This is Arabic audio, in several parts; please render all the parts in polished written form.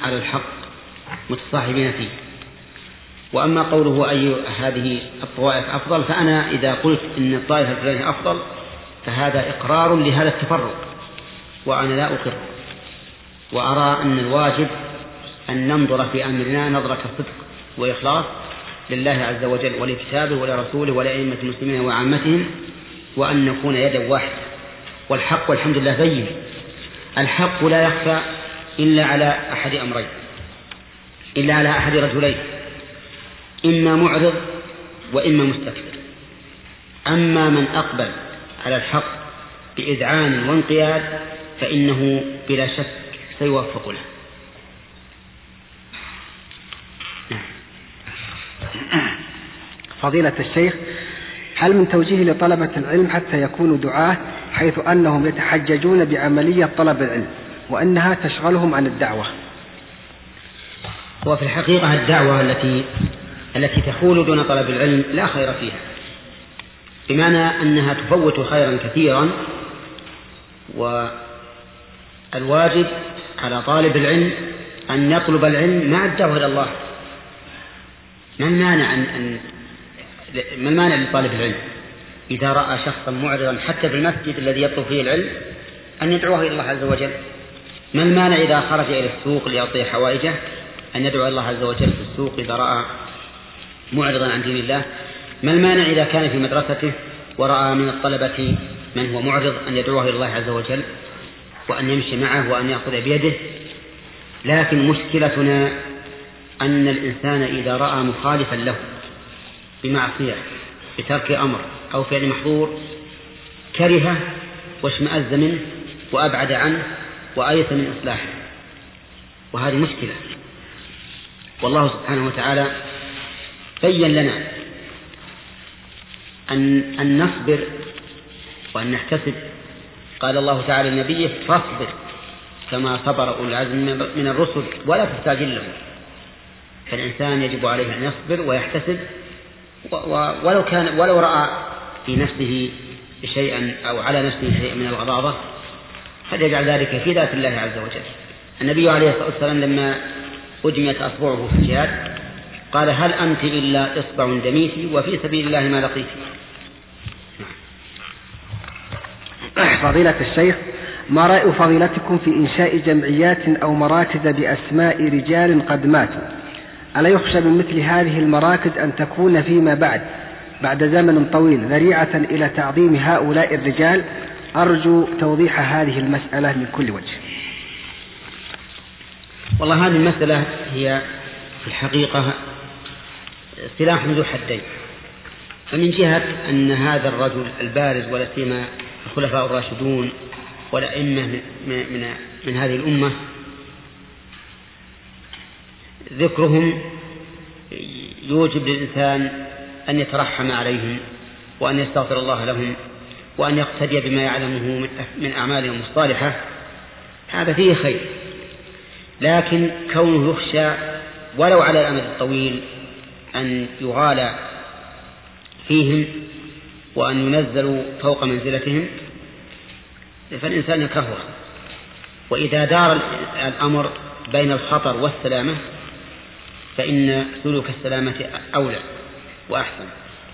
على الحق متصاحبين فيه. وأما قوله أي هذه الطوائف أفضل، فأنا إذا قلت إن الطائفة الفلانية أفضل فهذا إقرار لهذا التفرق، وأنا لا أقر، وأرى أن الواجب أن ننظر في أمرنا نظرة صدق وإخلاص لله عز وجل ولكتابه ولرسوله ولأئمة المسلمين وعامتهم، وأن نكون يدا واحدة. والحق والحمد لله بين، الحق لا يخفى إلا على أحد أمرين، إلا على أحد رجلين، إما معرض وإما مستكبر. أما من أقبل على الحق بإذعان وانقياد فإنه بلا شك سيوفق له. فضيلة الشيخ، هل من توجيه لطلبة العلم حتى يكونوا دعاة، حيث أنهم يتحججون بعملية طلب العلم وأنها تشغلهم عن الدعوة؟ وفي الحقيقة الدعوة التي تحول دون طلب العلم لا خير فيها، بمعنى أنها تفوت خيرا كثيرا. والواجب على طالب العلم أن يطلب العلم مع الدعوة إلى الله. ما المانع لطالب العلم إذا رأى شخصا معرضا حتى في المسجد الذي يطلب فيه العلم أن يدعوه إلى الله عز وجل؟ ما المانع إذا خرج إلى السوق ليعطي حوائجه أن يدعو الله عز وجل في السوق إذا رأى معرضا عن دين الله؟ ما المانع إذا كان في مدرسته ورأى من الطلبة من هو معرض أن يدعوه إلى الله عز وجل وأن يمشي معه وأن يأخذ بيده؟ لكن مشكلتنا أن الإنسان إذا رأى مخالفا له بمعصية بترك أمر أو فعل محظور كرهه واشمأز منه وأبعد عنه وآيس من إصلاحه، وهذه مشكلة. والله سبحانه وتعالى بين لنا أن نصبر وأن نحتسب. قال الله تعالى لنبيه: فاصبر كما صبر أولو العزم من الرسل ولا تستعجل لهم. فالإنسان يجب عليه أن يصبر ويحتسب، ولو رأى في نفسه شيئا أو على نفسه شيئا من الغضاضة فليجعل ذلك في ذات الله عز وجل. النبي عليه الصلاة والسلام لما أجمت أصبعه في الجهاد قال: هل أنت إلا إصبع دميتي وفي سبيل الله ما لقيت. فضيلة الشيخ، ما رأي فضيلتكم في إنشاء جمعيات أو مراكز بأسماء رجال قد ماتوا؟ ألا يخشى من مثل هذه المراكز أن تكون فيما بعد زمن طويل ذريعة إلى تعظيم هؤلاء الرجال؟ أرجو توضيح هذه المسألة من كل وجه. والله هذه المسألة هي في الحقيقة سلاح ذو حدين. فمن جهة أن هذا الرجل البارز ولا سيما الخلفاء الراشدون والأئمة من هذه الأمة ذكرهم يوجب للإنسان أن يترحم عليهم وأن يستغفر الله لهم وأن يقتدي بما يعلمه من أعمالهم الصالحة، هذا فيه خير. لكن كونه يخشى ولو على الأمد الطويل أن يغالى فيهم وأن ينزلوا فوق منزلتهم فالإنسان يكرهه. وإذا دار الأمر بين الخطر والسلامة فإن سلوك السلامة أولى وأحسن.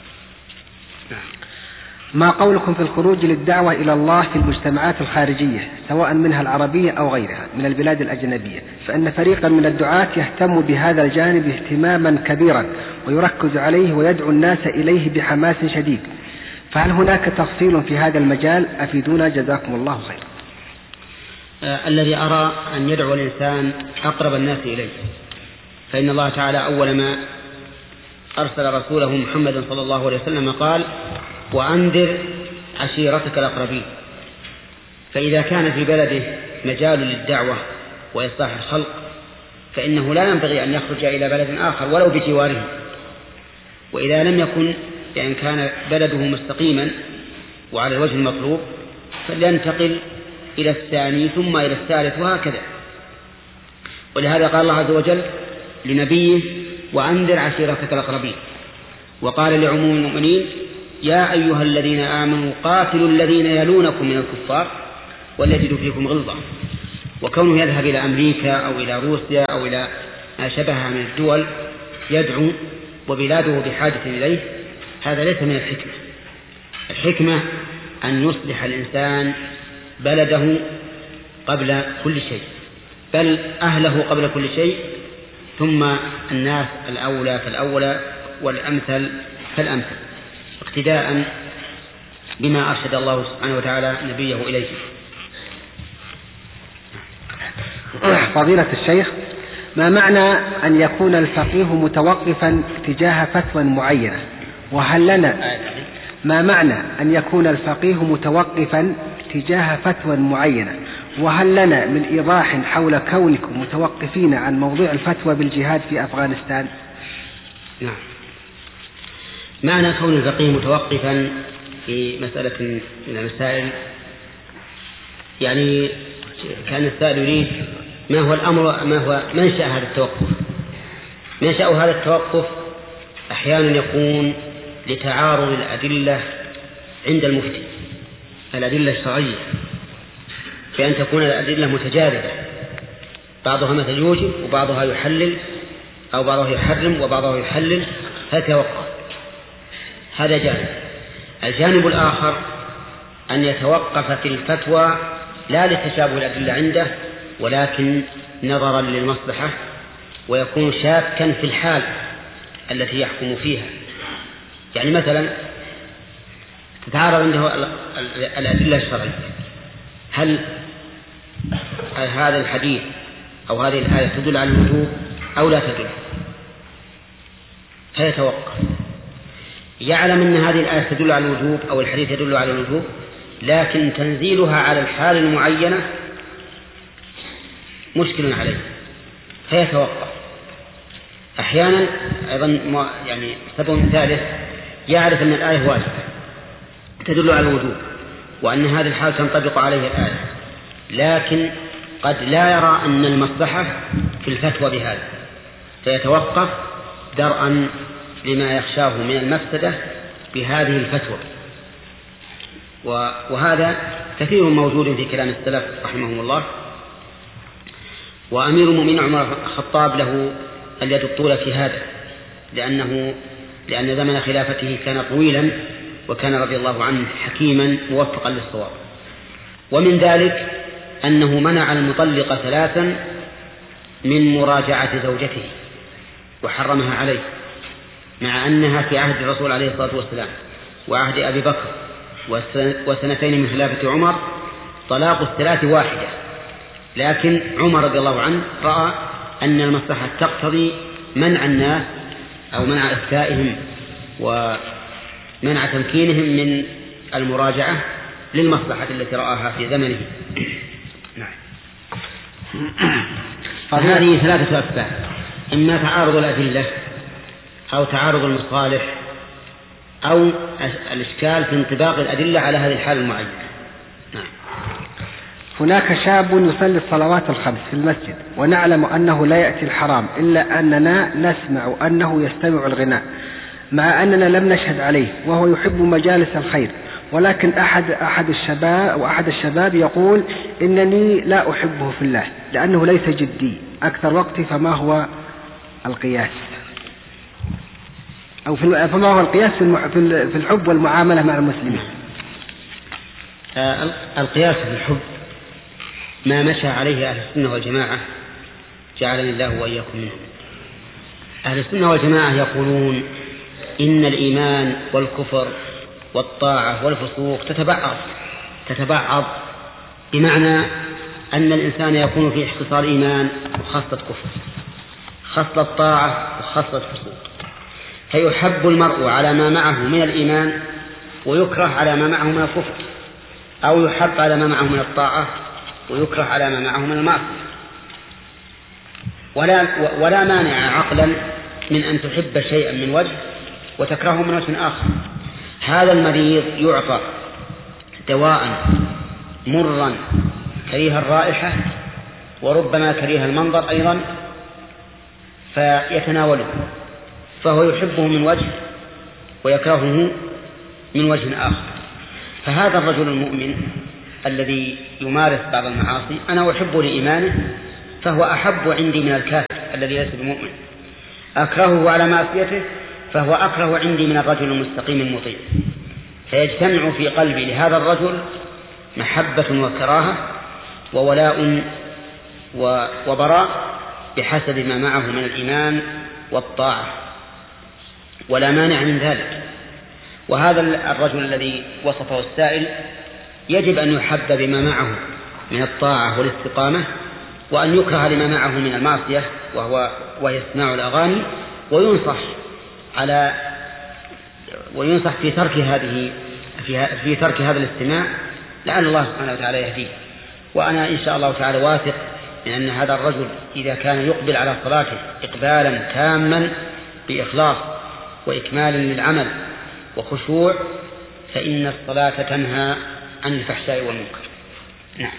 ما قولكم في الخروج للدعوة إلى الله في المجتمعات الخارجية سواء منها العربية أو غيرها من البلاد الأجنبية؟ فإن فريقا من الدعاة يهتم بهذا الجانب اهتماما كبيرا ويركز عليه ويدعو الناس إليه بحماس شديد، فهل هناك تفصيل في هذا المجال؟ أفيدونا جزاكم الله خير. الذي أرى أن يدعو الإنسان أقرب الناس إليه، فإن الله تعالى أول ما أرسل رسوله محمد صلى الله عليه وسلم قال: وأنذر عشيرتك الأقربين. فإذا كان في بلده مجال للدعوة وإصلاح الخلق فإنه لا ينبغي أن يخرج إلى بلد آخر ولو بجواره. وإذا لم يكن يعني كان بلده مستقيما وعلى الوجه المطلوب فلينتقل إلى الثاني ثم إلى الثالث وهكذا. ولهذا قال الله عز وجل لنبيه: وأنذر عشيرتك الأقربين. وقال لعموم المؤمنين: يا أيها الذين آمنوا قاتلوا الذين يلونكم من الكفار وليجدوا فيكم غلظة. وكونه يذهب إلى أمريكا أو إلى روسيا أو إلى ما شبهها من الدول يدعو وبلاده بحاجة إليه، هذا ليس من الحكمة. الحكمة أن يصلح الإنسان بلده قبل كل شيء، بل أهله قبل كل شيء، ثم الناس الأولى فالأولى والأمثل فالأمثل، اقتداء بما أرشد الله سبحانه وتعالى نبيه إليه. فضيلة الشيخ، ما معنى أن يكون الفقيه متوقفا تجاه فتوى معينة؟ وهل لنا ما معنى أن يكون الفقيه متوقفا تجاه فتوى معينة؟ وهل لنا من إيضاح حول كونكم متوقفين عن موضوع الفتوى بالجهاد في أفغانستان؟ نعم. معنى كون الفقيه متوقفا في مسألة من المسائل، يعني كان السائل يريد ما هو الأمر، ما هو منشأ هذا التوقف. منشأ هذا التوقف أحيانا يكون لتعارض الأدلة عند المفتي، الأدلة الشرعية، بأن تكون الأدلة متجاذبة، بعضها مثل يوجب وبعضها يحلل، أو بعضها يحرم وبعضها يحلل، فيتوقف. هذا جانب. الجانب الآخر أن يتوقف في الفتوى لا لتشابه الأدلة عنده، ولكن نظرا للمصلحة، ويكون شاكا في الحال التي يحكم فيها. يعني مثلا تتعارض عنده الأدلة الشرعية، هل هذا الحديث أو هذه الآية تدل على الوجوب أو لا تدل؟ فيتوقف. يعلم أن هذه الآية تدل على الوجوب أو الحديث يدل على الوجوب، لكن تنزيلها على الحال المعينة مشكل عليه، فيتوقف. أحيانا أيضا يعني سبب ثالث، يعرف أن الآية واجبة تدل على الوجوب، وأن هذه الحال تنطبق عليه الآية، لكن قد لا يرى أن المصلحة في الفتوى بهذا، فيتوقف درءا لما يخشاه من المفسدة بهذه الفتوى. وهذا كثير موجود في كلام السلف رحمهم الله. وأمير المؤمنين عمر بن الخطاب له اليد الطولة في هذا، لأن زمن خلافته كان طويلا، وكان رضي الله عنه حكيما موفقا للصواب. ومن ذلك أنه منع المطلقة 3 من مراجعة زوجته وحرمها عليه، مع أنها في عهد الرسول عليه الصلاة والسلام وعهد أبي بكر وسنتين من خلافة عمر طلاق 3 واحدة، لكن عمر رضي الله عنه رأى أن المصلحة تقتضي منع الناس أو منع إفتائهم ومنع تمكينهم من المراجعة للمصلحة التي رآها في زمنه. هذه 3 أسباب: إما تعارض الأدلة، أو تعارض المصالح، أو الإشكال في انطباق الأدلة على هذه الحال المعينة. هناك شاب يصلي الصلوات الخمس في المسجد، ونعلم أنه لا يأتي الحرام، إلا أننا نسمع أنه يستمع الغناء، مع أننا لم نشهد عليه، وهو يحب مجالس الخير، ولكن أحد الشباب يقول إنني لا أحبه في الله لأنه ليس جدي أكثر وقتي. فما هو القياس؟ أو فما هو القياس في الحب والمعاملة مع المسلمين؟ القياس في الحب ما مشى عليه أهل السنة والجماعة، جعلني الله وإياكم منهم. أهل السنة والجماعة يقولون إن الإيمان والكفر والطاعة والفسوق تتبعض، بمعنى أن الإنسان يكون في اختصار إيمان وخاصة كفر، خاصة طاعة وخاصة فسوق، فيحب المرء على ما معه من الإيمان، ويكره على ما معه من الكفر، أو يحب على ما معه من الطاعة ويكره على ما معه من المعصية. ولا مانع عقلا من أن تحب شيئا من وجه وتكرهه من وجه آخر. هذا المريض يعطى دواء مرا كريه الرائحة وربما كريه المنظر أيضا، فيتناوله، فهو يحبه من وجه ويكرهه من وجه آخر. فهذا الرجل المؤمن الذي يمارس بعض المعاصي أنا أحب لإيمانه فهو أحب عندي من الكافر الذي ليس بمؤمن، أكرهه على معصيته فهو أكره عندي من الرجل المستقيم المطيع، فيجتمع في قلبي لهذا الرجل محبة وكراهة وولاء وبراء بحسب ما معه من الإيمان والطاعة، ولا مانع من ذلك. وهذا الرجل الذي وصفه السائل يجب أن يحب بما معه من الطاعة والاستقامة، وأن يكره لما معه من المعصية وهي استماع الأغاني، وينصح في ترك هذا الاستماع، لعل الله سبحانه وتعالى يهديه. وأنا إن شاء الله تعالى واثق من أن هذا الرجل إذا كان يقبل على صلاته إقبالا تاما بإخلاص وإكمال للعمل وخشوع فإن الصلاة تنهى عن الفحشاء والمنكر. نعم.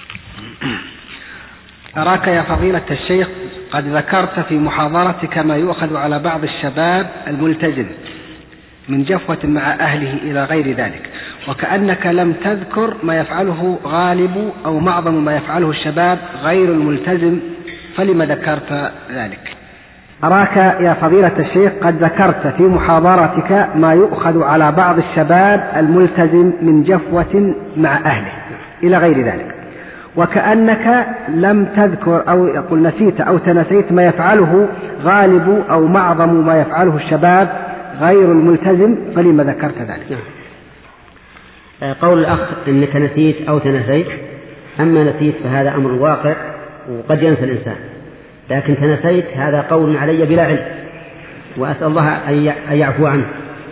أراك يا فضيلة الشيخ قد ذكرت في محاضرتك ما يؤخذ على بعض الشباب الملتزم من جفوة مع أهله إلى غير ذلك، وكأنك لم تذكر ما يفعله غالب أو معظم ما يفعله الشباب غير الملتزم، فلما ذكرت ذلك؟ أراك يا فضيلة الشيخ قد ذكرت في محاضرتك ما يؤخذ على بعض الشباب الملتزم من جفوة مع أهله إلى غير ذلك، وكأنك لم تذكر أو يقول نسيت أو تنسيت ما يفعله غالب أو معظم ما يفعله الشباب غير الملتزم، فلما ذكرت ذلك؟ قول الأخ إنك نسيت أو تنسيت، أما نسيت فهذا أمر واقع وقد ينسى الإنسان، لكن تنسيت هذا قول علي بلا علم، وأسأل الله أن يعفو عنه.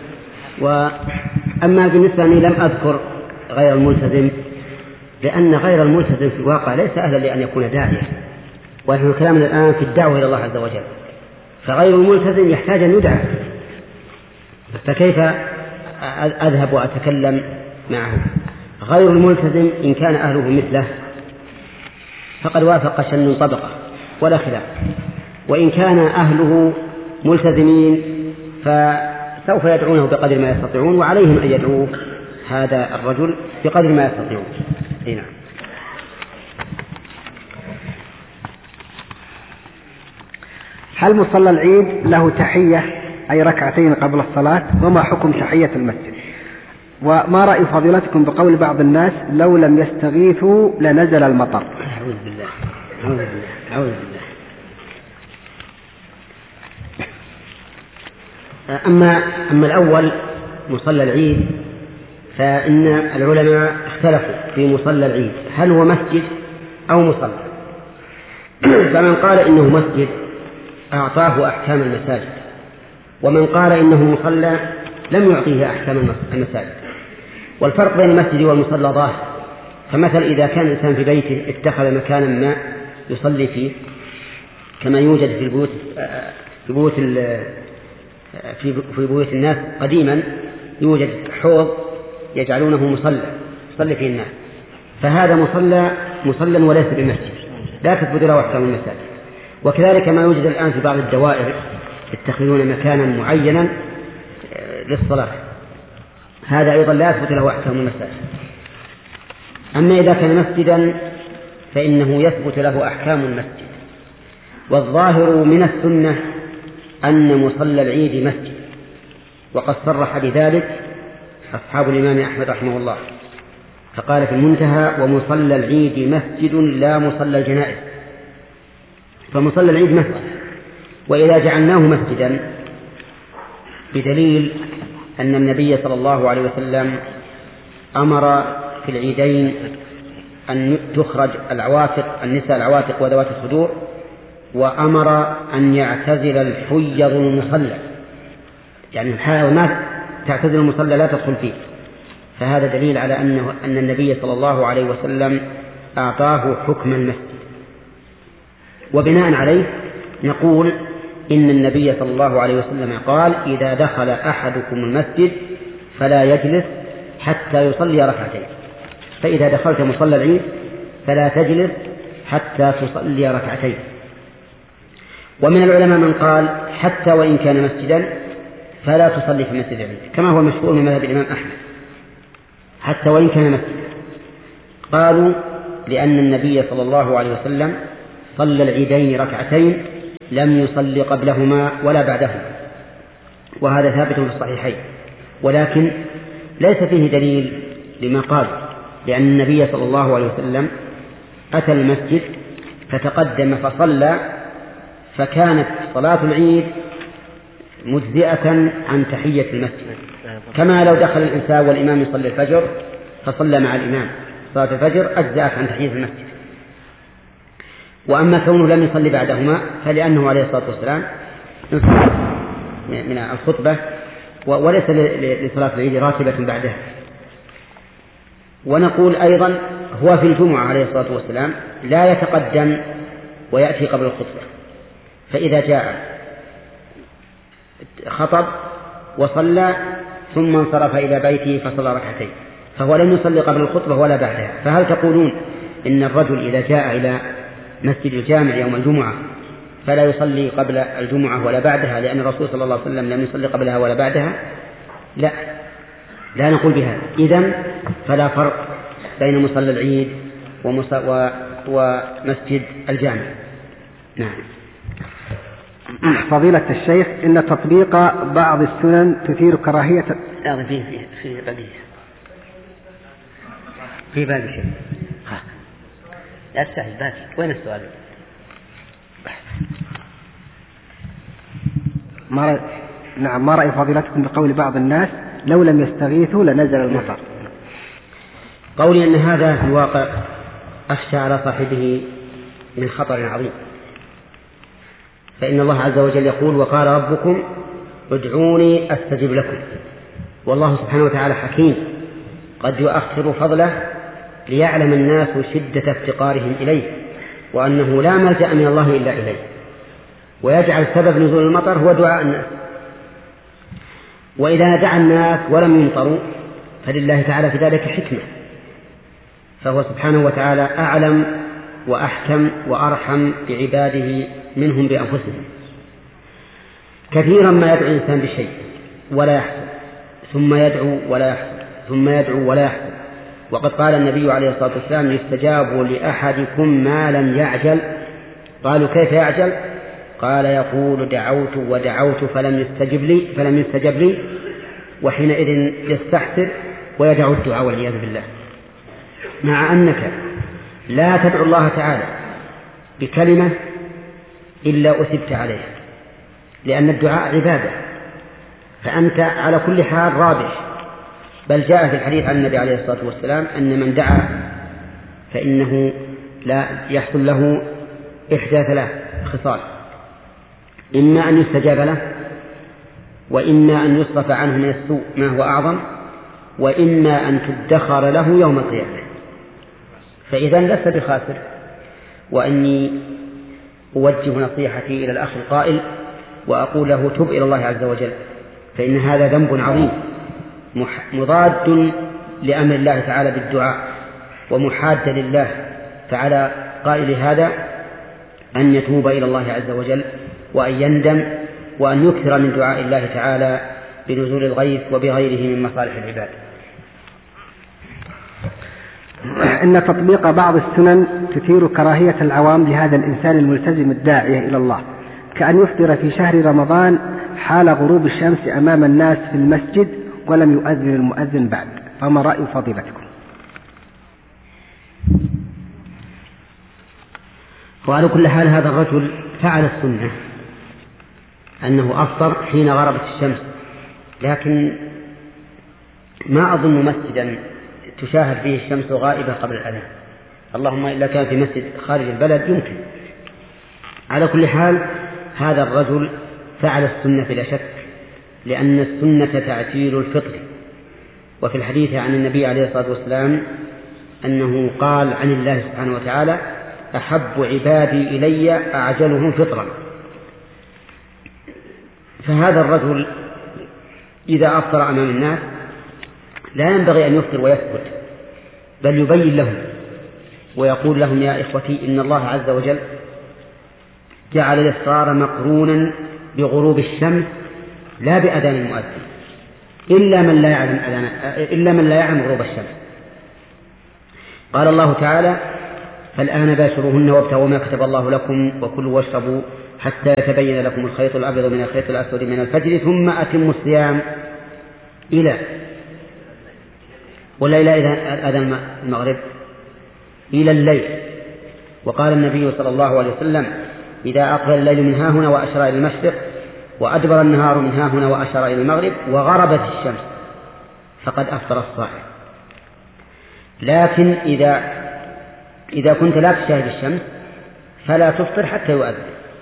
وأما بالنسبة أني لم أذكر غير الملتزم، لأن غير الملتزم في الواقع ليس أهلا لأن يكون داعيا، ونحن كلامنا الآن في الدعوة إلى الله عز وجل، فغير الملتزم يحتاج أن يدعى، فكيف أذهب وأتكلم معه؟ غير الملتزم إن كان أهله مثله فقد وافق شن طبقة ولا خلاف، وإن كان أهله ملتزمين فسوف يدعونه بقدر ما يستطيعون، وعليهم أن يدعوه هذا الرجل بقدر ما يستطيعون. نعم. هل مصلى العيد له تحية أي ركعتين قبل الصلاة؟ وما حكم تحية المسجد؟ وما رأي فضيلتكم بقول بعض الناس لو لم يستغيثوا لنزل المطر؟ أعوذ بالله أعوذ بالله أعوذ بالله. أما الأول مصلى العيد فإن العلماء اختلفوا في مصلى العيد هل هو مسجد أو مصلى، فمن قال إنه مسجد أعطاه أحكام المساجد، ومن قال إنه مصلى لم يعطيه أحكام المساجد. والفرق بين المسجد والمصلى ظاهر، فمثل إذا كان الإنسان في بيته اتخذ مكانا ما يصلي فيه كما يوجد في بيوت الناس قديما، يوجد حوض يجعلونه مصلى يصلي فيه الناس، فهذا مصلى وليس بمسجد، لا تثبت له أحكام المساجد. وكذلك ما يوجد الآن في بعض الدوائر يتخذون مكانا معينا للصلاة، هذا أيضا لا يثبت له أحكام المساجد. أما إذا كان مسجدا فإنه يثبت له أحكام المسجد. والظاهر من السنة أن مصلى العيد مسجد، وقد صرح بذلك أصحاب الإمام أحمد رحمه الله، فقال في المنتهى: ومصلى العيد مسجد لا مصلى الجنائز. فمصلى العيد مسجد، وإذا جعلناه مسجدا بدليل أن النبي صلى الله عليه وسلم أمر في العيدين أن تخرج النساء العواتق وذوات الصدور، وأمر أن يعتزل الحيض المصلى، يعني الحائض ما تعتزل المصلى لا تدخل فيه، فهذا دليل على أن النبي صلى الله عليه وسلم أعطاه حكم المسجد. وبناء عليه نقول إن النبي صلى الله عليه وسلم قال: إذا دخل أحدكم المسجد فلا يجلس حتى يصلي ركعتين. فإذا دخلت مصلى العيد فلا تجلس حتى تصلي ركعتين. ومن العلماء من قال: حتى وإن كان مسجدا فلا تصلي في مسجد العيد، كما هو مشهور من مذهب الإمام أحمد، حتى وإن كان مسجدا. قالوا لأن النبي صلى الله عليه وسلم صلى العيدين ركعتين لم يصلي قبلهما ولا بعدهما، وهذا ثابت في الصحيحين، ولكن ليس فيه دليل لما قال، لأن النبي صلى الله عليه وسلم أتى المسجد فتقدم فصلى، فكانت صلاة العيد مجزئة عن تحية المسجد، كما لو دخل الإنسان والإمام يصلي الفجر فصلى مع الإمام صلاة الفجر أجزأت عن تحية المسجد. وأما كونه لم يصلي بعدهما فلأنه عليه الصلاة والسلام من الخطبة وليس لصلاة العيد راتبة بعدها. ونقول أيضا هو في الجمعة عليه الصلاة والسلام لا يتقدم ويأتي قبل الخطبة، فإذا جاء خطب وصلى ثم انصرف إلى بيته فصلى ركعتين، فهو لم يصلي قبل الخطبة ولا بعدها. فهل تقولون إن الرجل إذا جاء إلى مسجد الجامع يوم الجمعة فلا يصلي قبل الجمعة ولا بعدها لأن الرسول صلى الله عليه وسلم لم يصلي قبلها ولا بعدها؟ لا نقول بهذا. إذن فلا فرق بين مصلى العيد ومسجد الجامع. نعم. فضيلة الشيخ، إن تطبيق بعض السنن تثير كراهية. في باقي شيء. لا تسهل باقي. وين السؤال؟ ما رأي فضيلتكم بقول بعض الناس لو لم يستغيثوا لنزل المطر؟ قولي أن هذا في الواقع أخشى على صاحبه من خطر عظيم، فإن الله عز وجل يقول: وقال ربكم ادعوني أستجب لكم. والله سبحانه وتعالى حكيم قد يؤخر فضله ليعلم الناس شدة افتقارهم إليه، وأنه لا ملجأ من الله إلا إليه، ويجعل سبب نزول المطر هو دعاء الناس. وإذا دعا الناس ولم يمطروا فلله تعالى في ذلك حكمة، فهو سبحانه وتعالى أعلم وأحكم وأرحم بعباده منهم بأنفسهم. كثيرا ما يدعو الإنسان بشيء ولا يحصل، ثم يدعو ولا يحصل، ثم يدعو ولا يحصل. وقد قال النبي عليه الصلاة والسلام: يستجاب لأحدكم ما لم يعجل. قالوا: كيف يعجل؟ قال: يقول: دعوت ودعوت فلم يستجب لي، وحينئذ يستحسر ويدع الدعاء والعياذ بالله. مع أنك لا تدعو الله تعالى بكلمة إلا أثبت عليها، لأن الدعاء عبادة، فأنت على كل حال رابح. بل جاء في الحديث عن النبي عليه الصلاة والسلام أن من دعا فإنه لا يحصل له إحدى ثلاث خصال: إما أن يستجاب له، وإما أن يصرف عنه من السوء ما هو أعظم، وإما أن تدخر له يوم القيامة. فإذا لست بخاسر. وأني أوجه نصيحتي إلى الأخ القائل وأقول له: تب إلى الله عز وجل، فإن هذا ذنب عظيم مضاد لأمر الله تعالى بالدعاء ومحاد لله. فعلى قائل هذا أن يتوب إلى الله عز وجل وأن يندم وأن يكثر من دعاء الله تعالى بنزول الغيث وبغيره من مصالح العباد. إن تطبيق بعض السنن تثير كراهية العوام لهذا الإنسان الملتزم الداعية إلى الله، كأن يفطر في شهر رمضان حال غروب الشمس أمام الناس في المسجد ولم يؤذن المؤذن بعد، فما رأي فضيلتكم؟ وعلى كل حال هذا الرجل فعل السنة أنه أفطر حين غربت الشمس، لكن ما أظن مسجدا تشاهد فيه الشمس غائبة قبل الأذان، اللهم إلا كان في مسجد خارج البلد يمكن. على كل حال هذا الرجل فعل السنة بلا شك، لأن السنة تعجيل الفطر. وفي الحديث عن النبي عليه الصلاة والسلام أنه قال عن الله سبحانه وتعالى: أحب عبادي إلي أعجلهم فطرا. فهذا الرجل إذا أفطر أمام الناس لا ينبغي أن يفطر ويسكت، بل يبين لهم ويقول لهم: يا إخوتي، إن الله عز وجل جعل الإفطار مقرونا بغروب الشمس لا بأذان المؤذن، إلا من لا يعلم غروب الشمس. قال الله تعالى: فالآن باشروهن وابتغوا ما كتب الله لكم وكلوا واشربوا حتى يتبين لكم الخيط الأبيض من الخيط الأسود من الفجر ثم أتموا الصيام إلى أذان المغرب إلى الليل. وقال النبي صلى الله عليه وسلم: إذا أقبل الليل من هاهنا وأشار إلى المشرق وأدبر النهار من هاهنا وأشار إلى المغرب وغربت الشمس فقد أفطر الصائم. لكن إذا كنت لا تشاهد الشمس فلا تفطر حتى يؤذن،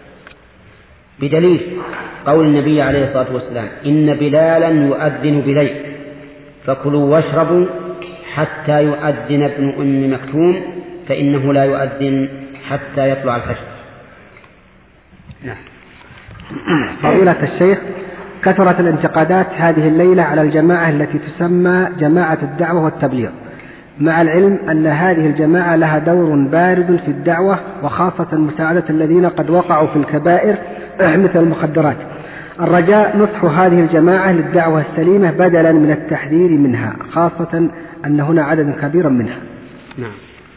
بدليل قول النبي عليه الصلاة والسلام: إن بلالا يؤذن بليل فكلوا واشربوا حتى يؤذن ابن أم مكتوم فإنه لا يؤذن حتى يطلع الفجر. نعم. فضيلة الشيخ، كثرت الانتقادات هذه الليلة على الجماعة التي تسمى جماعة الدعوة والتبليغ، مع العلم أن هذه الجماعة لها دور بارد في الدعوة وخاصة مساعدة الذين قد وقعوا في الكبائر مثل المخدرات. الرجاء نصح هذه الجماعة للدعوة السليمة بدلا من التحذير منها، خاصة أن هنا عدد كبير منها. نعم.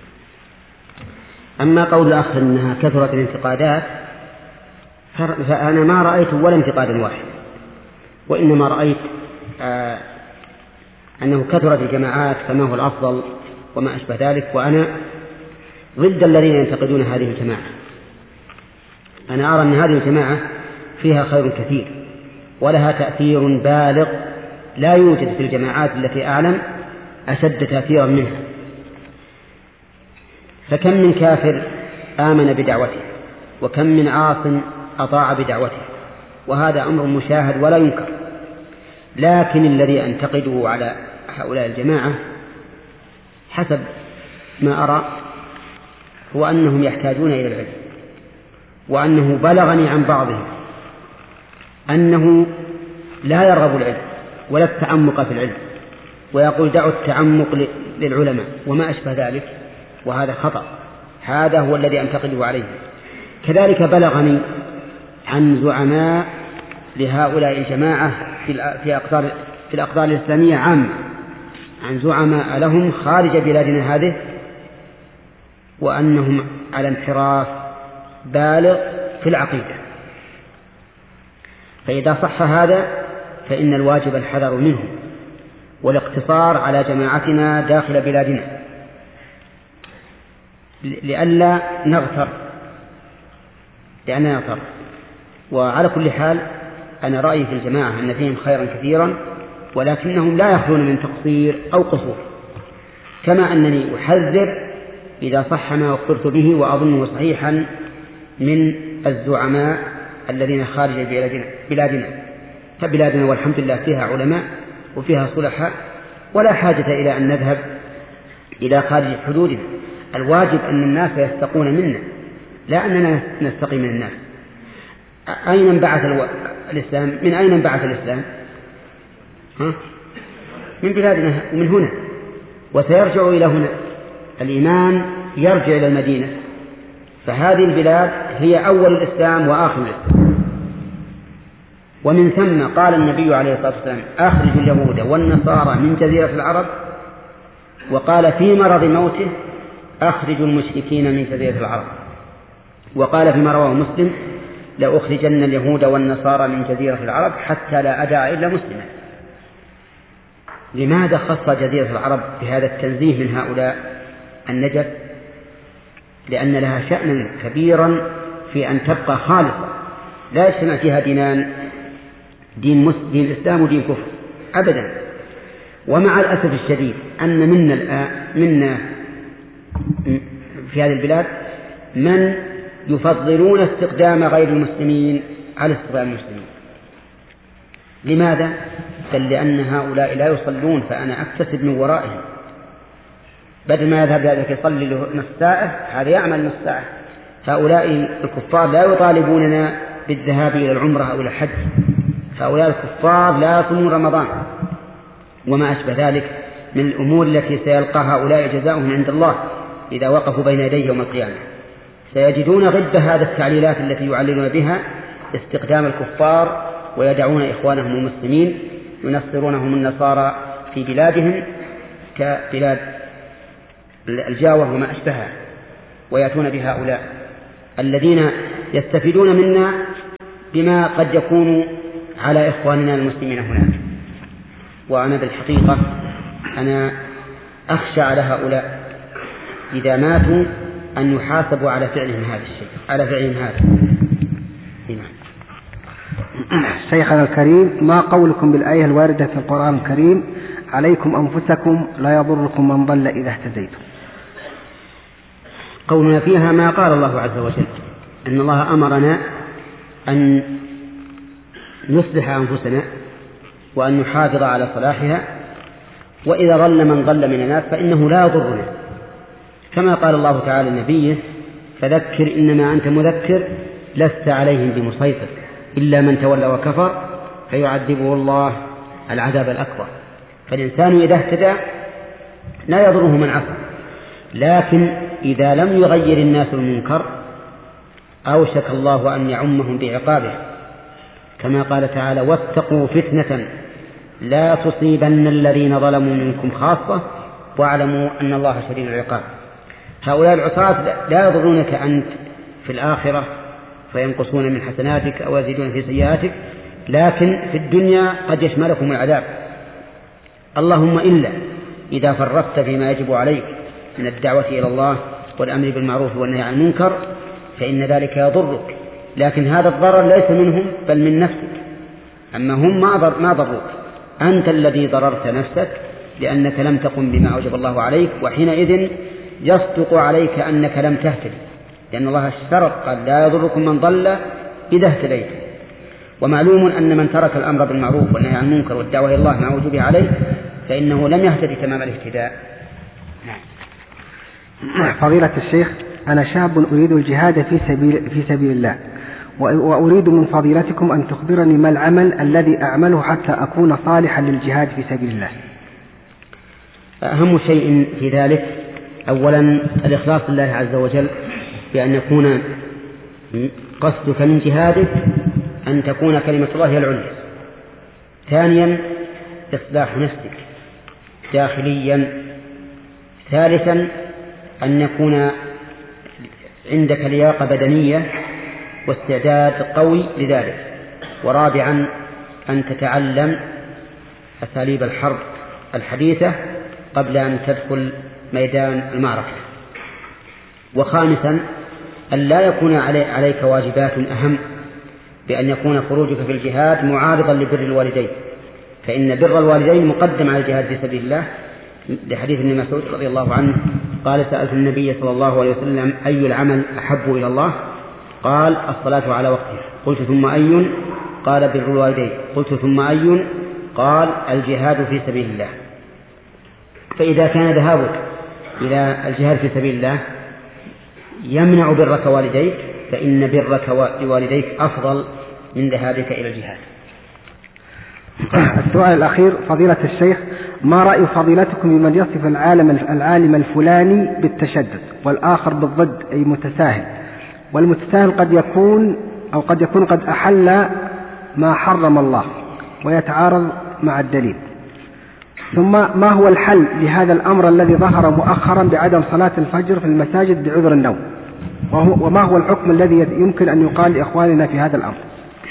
أما قول الأخ أنها كثرت الانتقادات فأنا ما رأيت ولا انتقادا واحد، وإنما رأيت أنه كثرت الجماعات فما هو الأفضل وما أشبه ذلك، وأنا ضد الذين ينتقدون هذه الجماعة. أنا أرى أن هذه الجماعة فيها خير كثير ولها تأثير بالغ لا يوجد في الجماعات التي أعلم أشد تأثيرا منها. فكم من كافر آمن بدعوته وكم من عاص أطاع بدعوته، وهذا أمر مشاهد ولا ينكر. لكن الذي أنتقده على هؤلاء الجماعة حسب ما أرى هو أنهم يحتاجون إلى العلم، وأنه بلغني عن بعضهم أنه لا يرغب العلم ولا التعمق في العلم، ويقول دعوا التعمق للعلماء وما أشبه ذلك، وهذا خطأ. هذا هو الذي أنتقده عليه. كذلك بلغني عن زعماء لهؤلاء الجماعة في الأقطار الإسلامية عامة، عن زعماء لهم خارج بلادنا هذه، وأنهم على انحراف بالغ في العقيدة. فإذا صح هذا فإن الواجب الحذر منهم والاقتصار على جماعتنا داخل بلادنا لئلا نغتر. وعلى كل حال أنا رأيي في الجماعة أن فيهم خيرا كثيرا، ولكنهم لا يخلون من تقصير أو قصور، كما أنني أحذر إذا صح ما أخبرت به وأظنه صحيحا من الزعماء الذين خارج بلادنا. فبلادنا والحمد لله فيها علماء وفيها صلحاء، ولا حاجة إلى أن نذهب إلى خارج حدودنا. الواجب أن الناس يستقون منا، لا أننا نستقي من الناس. أين انبعث الإسلام؟ من أين انبعث الإسلام؟ من بلادنا ومن هنا، وسيرجع إلى هنا. الإيمان يرجع إلى المدينة، فهذه البلاد هي أول الإسلام وآخر الإسلام. ومن ثم قال النبي عليه الصلاة والسلام: أخرجوا اليهود والنصارى من جزيرة العرب، وقال في مرض موته: أخرجوا المشركين من جزيرة العرب. وقال فيما رواه مسلم: لأخرجن اليهود والنصارى من جزيرة العرب حتى لا أدع إلا مسلما. لماذا خص جزيرة العرب بهذا التنزيه من هؤلاء النجف؟ لأن لها شأنا كبيرا في أن تبقى خالصة، لا يجتمع فيها دينان، دين الإسلام ودين كفر أبدا. ومع الأسف الشديد أن منا في هذه البلاد من يفضلون استقدام غير المسلمين على استقدام المسلمين. لماذا؟ بل لأن هؤلاء لا يصلون فأنا أكتسب من ورائهم، بدل ما يذهب ذلك يصلي له نصف ساعة هذا يعمل نصف ساعة. هؤلاء الكفار لا يطالبوننا بالذهاب إلى العمرة أو إلى الحج، هؤلاء الكفار لا يصومون رمضان وما أشبه ذلك من الأمور التي سيلقى هؤلاء جزاؤهم عند الله إذا وقفوا بين يديه يوم القيامة. سيجدون ضد هذا التعليلات التي يعللون بها استقدام الكفار، ويدعون إخوانهم المسلمين ينصرونهم النصارى في بلادهم كبلاد الجاوة وما أشبهها، ويأتون بهؤلاء الذين يستفيدون منا بما قد يكون على إخواننا المسلمين هناك. وأنا بالحقيقة أنا أخشى على هؤلاء إذا ماتوا أن يحاسبوا على فعلهم هذا الشيء، على فعلهم هذا. شيخنا الكريم، ما قولكم بالآية الواردة في القرآن الكريم: عليكم أنفسكم لا يضركم من ضل إذا اهتديتم؟ قولنا فيها ما قال الله عز وجل، أن الله أمرنا أن نصلح أنفسنا وأن نحافظ على صلاحها، وإذا ضل من ضل من الناس فإنه لا يضرنا، كما قال الله تعالى لنبيه: فذكر إنما أنت مذكر لست عليهم بمسيطر إلا من تولى وكفر فيعذبه الله العذاب الأكبر. فالإنسان إذا اهتدى لا يضره من عصى، لكن إذا لم يغير الناس المنكر أوشك الله أن يعمهم بعقابه، كما قال تعالى: واتقوا فتنة لا تصيبن الذين ظلموا منكم خاصة واعلموا أن الله شديد العقاب. هؤلاء العصاة لا يضرونك أنت في الآخرة فينقصون من حسناتك أو يزيدون في سيئاتك، لكن في الدنيا قد يشملكم العذاب. اللهم إلا إذا فرطت فيما يجب عليك من الدعوة إلى الله والأمر بالمعروف والنهي عن المنكر فإن ذلك يضرك، لكن هذا الضرر ليس منهم بل من نفسك. أما هم ما ضروك، أنت الذي ضررت نفسك لأنك لم تقم بما أوجب الله عليك، وحينئذ يصدق عليك أنك لم تهتدي، لأن الله اشترط قال: لا يضركم من ضل إذا اهتديت. ومعلوم أن من ترك الأمر بالمعروف والنهي عن المنكر والدعوة إلى الله مع وجوبه عليه فإنه لم يهتدي تمام الاهتداء. فضيلة الشيخ، أنا شاب أريد الجهاد في سبيل الله، وأريد من فضيلتكم أن تخبرني ما العمل الذي أعمله حتى أكون صالحا للجهاد في سبيل الله. أهم شيء في ذلك أولا الإخلاص لله عز وجل، بأن يكون قصدك من جهادك أن تكون كلمة الله هي العليا. ثانيا إصلاح نفسك داخليا. ثالثا أن يكون عندك لياقة بدنية واستعداد قوي لذلك. ورابعا أن تتعلم أساليب الحرب الحديثة قبل أن تدخل ميدان المعركة. وخامسا أن لا يكون عليك واجبات أهم، بأن يكون خروجك في الجهاد معارضا لبر الوالدين، فإن بر الوالدين مقدم على الجهاد في سبيل الله، لحديث ابن مسعود رضي الله عنه قال: سألت النبي صلى الله عليه وسلم: أي العمل أحب إلى الله؟ قال: الصلاة على وقتها. قلت: ثم أي؟ قال: بر الوالدين. قلت: ثم أي؟ قال: الجهاد في سبيل الله. فإذا كان ذهابك إلى الجهاد في سبيل الله يمنع برك والديك، فإن برك لوالديك أفضل من ذهابك إلى الجهاد. السؤال الأخير: فضيلة الشيخ، ما رأي فضيلتكم بمن يصف العالم الفلاني بالتشدد والآخر بالضد أي متساهل، والمتساهل قد يكون قد أحل ما حرم الله ويتعارض مع الدليل؟ ثم ما هو الحل لهذا الأمر الذي ظهر مؤخرا بعدم صلاة الفجر في المساجد بعذر النوم؟ وما هو الحكم الذي يمكن أن يقال لإخواننا في هذا الأمر؟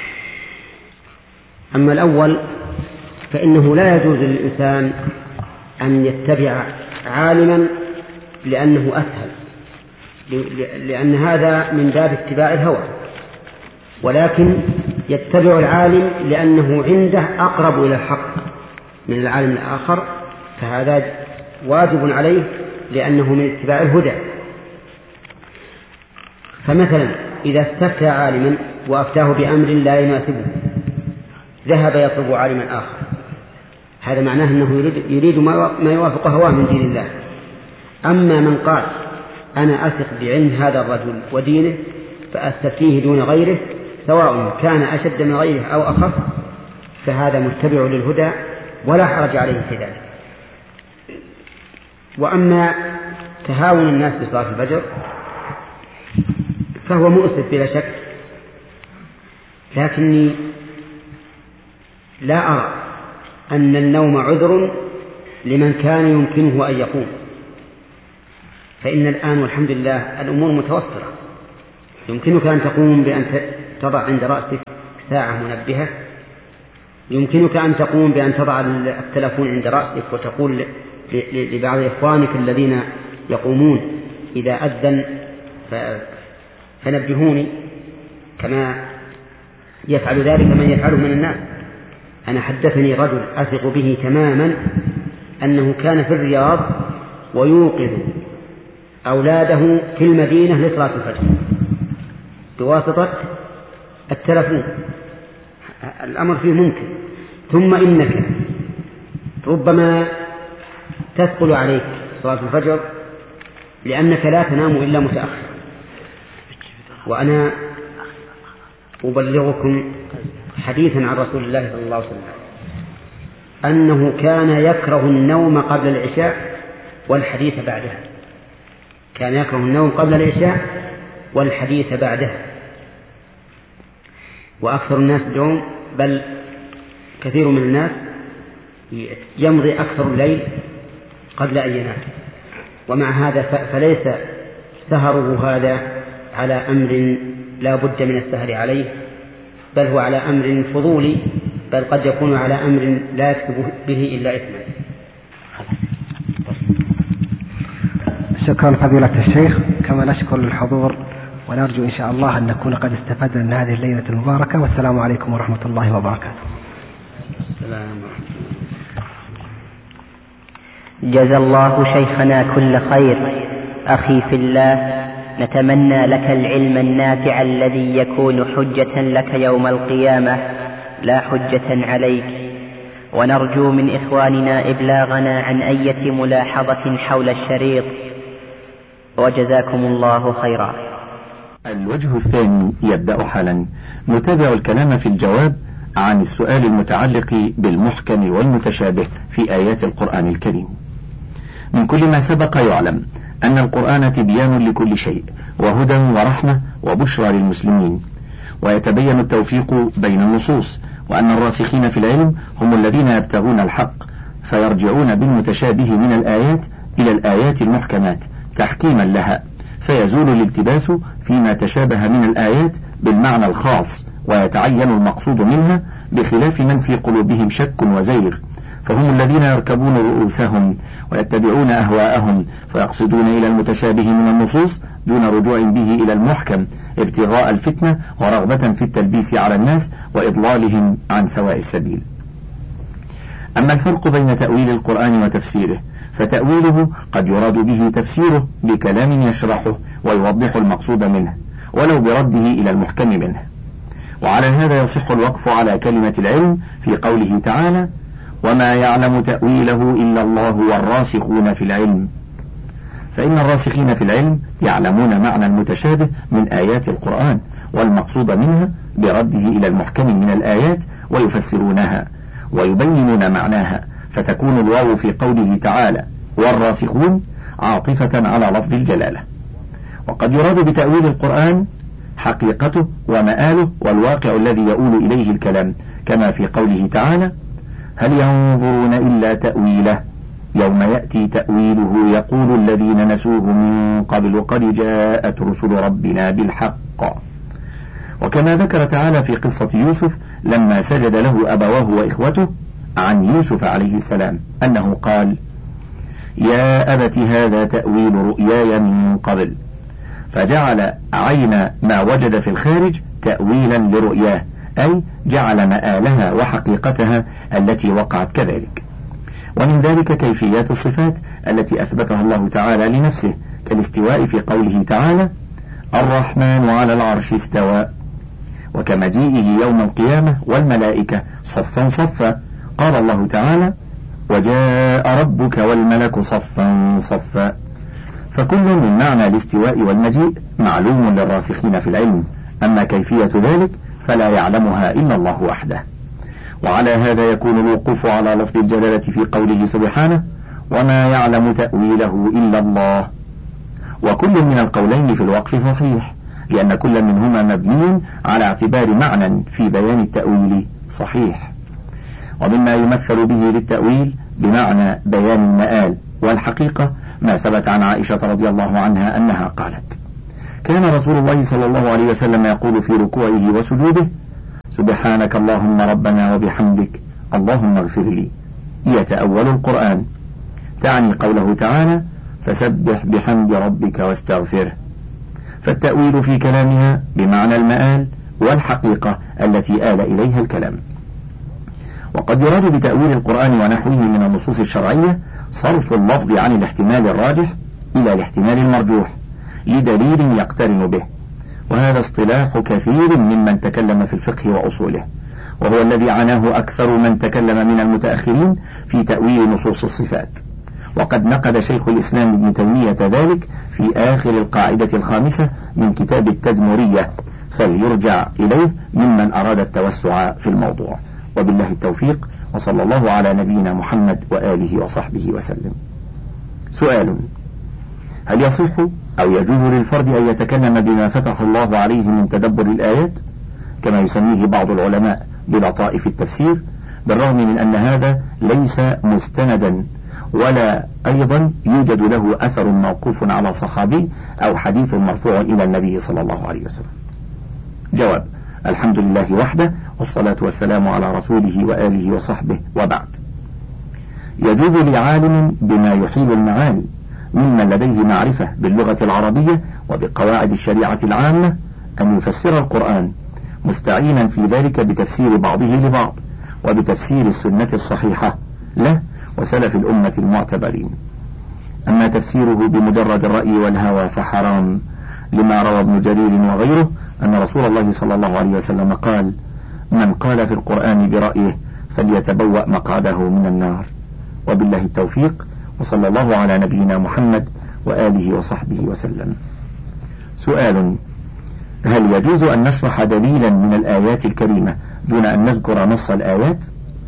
أما الأول فإنه لا يجوز للإنسان أن يتبع عالما لأنه أسهل، لأن هذا من باب اتباع الهوى، ولكن يتبع العالم لأنه عنده أقرب إلى الحق من العالم الآخر، فهذا واجب عليه لأنه من اتباع الهدى. فمثلا إذا استفتى عالما وأفتاه بأمر لا يناسبه ذهب يطلب عالما آخر، هذا معناه أنه يريد ما يوافق هواه من دين الله. أما من قال: أنا أثق بعلم هذا الرجل ودينه فأستفتيه دون غيره سواء كان أشد من غيره أو أخف، فهذا متبع للهدى ولا حرج عليه في ذلك. وأما تهاون الناس بصلاة الفجر فهو مؤسف بلا شك، لكني لا أرى أن النوم عذر لمن كان يمكنه أن يقوم، فإن الآن والحمد لله الأمور متوفرة. يمكنك أن تقوم بأن تضع عند رأسك ساعة منبهة، يمكنك أن تقوم بأن تضع التلفون عند رأسك وتقول لبعض إخوانك الذين يقومون إذا أذن فنبهوني، كما يفعل ذلك من يفعله من الناس. أنا حدثني رجل أثق به تماما أنه كان في الرياض ويوقظ أولاده في المدينة لصلاة الفجر بواسطة التلفون. الأمر فيه ممكن. ثم إنك ربما تثقل عليك صلاة الفجر لأنك لا تنام إلا متأخر. وأنا أبلغكم حديثا عن رسول الله صلى الله عليه وسلم أنه كان يكره النوم قبل العشاء والحديث بعدها. كان يكره النوم قبل العشاء والحديث بعدها. وأكثر الناس اليوم، بل كثير من الناس، يمضي أكثر الليل قبل أن ينام. ومع هذا فليس سهره هذا على أمر لا بد من السهر عليه، بل هو على أمر فضولي، بل قد يكون على أمر لا يكتب به إلا إثما. شكرا فضيلة الشيخ، كما نشكر للحضور، ونرجو إن شاء الله أن نكون قد استفدنا من هذه الليلة المباركة. والسلام عليكم ورحمة الله وبركاته. جزا الله شيخنا كل خير. أخي في الله، نتمنى لك العلم النافع الذي يكون حجة لك يوم القيامة لا حجة عليك، ونرجو من إخواننا إبلاغنا عن أية ملاحظة حول الشريط، وجزاكم الله خيرا. الوجه الثاني يبدأ حالا. نتابع الكلام في الجواب عن السؤال المتعلق بالمحكم والمتشابه في آيات القرآن الكريم. من كل ما سبق يعلم أن القرآن تبيان لكل شيء، وهدى ورحمة وبشرى للمسلمين، ويتبين التوفيق بين النصوص، وأن الراسخين في العلم هم الذين يبتغون الحق فيرجعون بالمتشابه من الآيات إلى الآيات المحكمات تحكيما لها، فيزول الالتباس فيما تشابه من الآيات بالمعنى الخاص، ويتعين المقصود منها، بخلاف من في قلوبهم شك وزيغ، فهم الذين يركبون رؤوسهم ويتبعون أهواءهم فيقصدون إلى المتشابه من النصوص دون رجوع به إلى المحكم، ابتغاء الفتنة ورغبة في التلبيس على الناس وإضلالهم عن سواء السبيل. أما الفرق بين تأويل القرآن وتفسيره، فتأويله قد يراد به تفسيره بكلام يشرحه ويوضح المقصود منه، ولو برده إلى المحكم منه. وعلى هذا يصح الوقف على كلمة العلم في قوله تعالى: وما يعلم تأويله إلا الله والراسخون في العلم، فإن الراسخين في العلم يعلمون معنى المتشابه من آيات القرآن والمقصود منها برده إلى المحكم من الآيات، ويفسرونها ويبينون معناها، فتكون الواو في قوله تعالى والراسخون عاطفة على لفظ الجلالة. وقد يراد بتأويل القرآن حقيقته ومآله والواقع الذي يؤول إليه الكلام، كما في قوله تعالى: هل ينظرون إلا تأويله يوم يأتي تأويله يقول الذين نسوه من قبل قد جاءت رسل ربنا بالحق. وكما ذكر تعالى في قصة يوسف لما سجد له أبواه وإخوته عن يوسف عليه السلام أنه قال: يا أبت هذا تأويل رؤياي من قبل، فجعل عين ما وجد في الخارج تأويلا لرؤياه، أي جعل مآلها وحقيقتها التي وقعت كذلك. ومن ذلك كيفيات الصفات التي أثبتها الله تعالى لنفسه، كالاستواء في قوله تعالى: الرحمن على العرش استوى، وكمجيئه يوم القيامة والملائكة صفا صفا، قال الله تعالى: وجاء ربك والملك صفا صفا. فكل من معنى الاستواء والمجيء معلوم للراسخين في العلم، أما كيفية ذلك فلا يعلمها إلا الله وحده. وعلى هذا يكون الوقوف على لفظ الجلالة في قوله سبحانه: وما يعلم تأويله إلا الله. وكل من القولين في الوقف صحيح، لأن كل منهما مبني على اعتبار معنى في بيان التأويل صحيح. ومما يمثل به للتأويل بمعنى بيان المآل والحقيقة، ما ثبت عن عائشة رضي الله عنها أنها قالت: كان رسول الله صلى الله عليه وسلم يقول في ركوعه وسجوده: سبحانك اللهم ربنا وبحمدك اللهم اغفر لي، يتأول القرآن، تعني قوله تعالى: فسبح بحمد ربك واستغفره. فالتأويل في كلامها بمعنى المآل والحقيقة التي آل إليها الكلام. وقد يراد بتأويل القرآن ونحوه من النصوص الشرعية صرف اللفظ عن الاحتمال الراجح إلى الاحتمال المرجوح لدليل يقترن به، وهذا اصطلاح كثير ممن تكلم في الفقه وأصوله، وهو الذي عناه أكثر من تكلم من المتأخرين في تأويل نصوص الصفات. وقد نقد شيخ الإسلام ابن تيمية ذلك في آخر القاعدة الخامسة من كتاب التدمرية، فليرجع إليه ممن أراد التوسع في الموضوع. وبالله التوفيق، وصلى الله على نبينا محمد وآله وصحبه وسلم. سؤال: هل يصح أو يجوز للفرد أن يتكلم بما فتح الله عليه من تدبر الآيات كما يسميه بعض العلماء بلطائف التفسير، بالرغم من أن هذا ليس مستندا ولا أيضا يوجد له أثر موقوف على صحابي أو حديث مرفوع إلى النبي صلى الله عليه وسلم؟ جواب: الحمد لله وحده، والصلاة والسلام على رسوله وآله وصحبه، وبعد. يجوز لعالم بما يحيل المعاني ممن لديه معرفة باللغة العربية وبقواعد الشريعة العامة أن يفسر القرآن، مستعينا في ذلك بتفسير بعضه لبعض وبتفسير السنة الصحيحة له وسلف الأمة المعتبرين. أما تفسيره بمجرد الرأي والهوى فحرام، لما روى ابن جرير وغيره أن رسول الله صلى الله عليه وسلم قال: من قال في القرآن برأيه فليتبوأ مقعده من النار. وبالله التوفيق، وصلى الله على نبينا محمد وآله وصحبه وسلم. سؤال: هل يجوز أن نشرح دليلا من الآيات الكريمة دون أن نذكر نص الآيات؟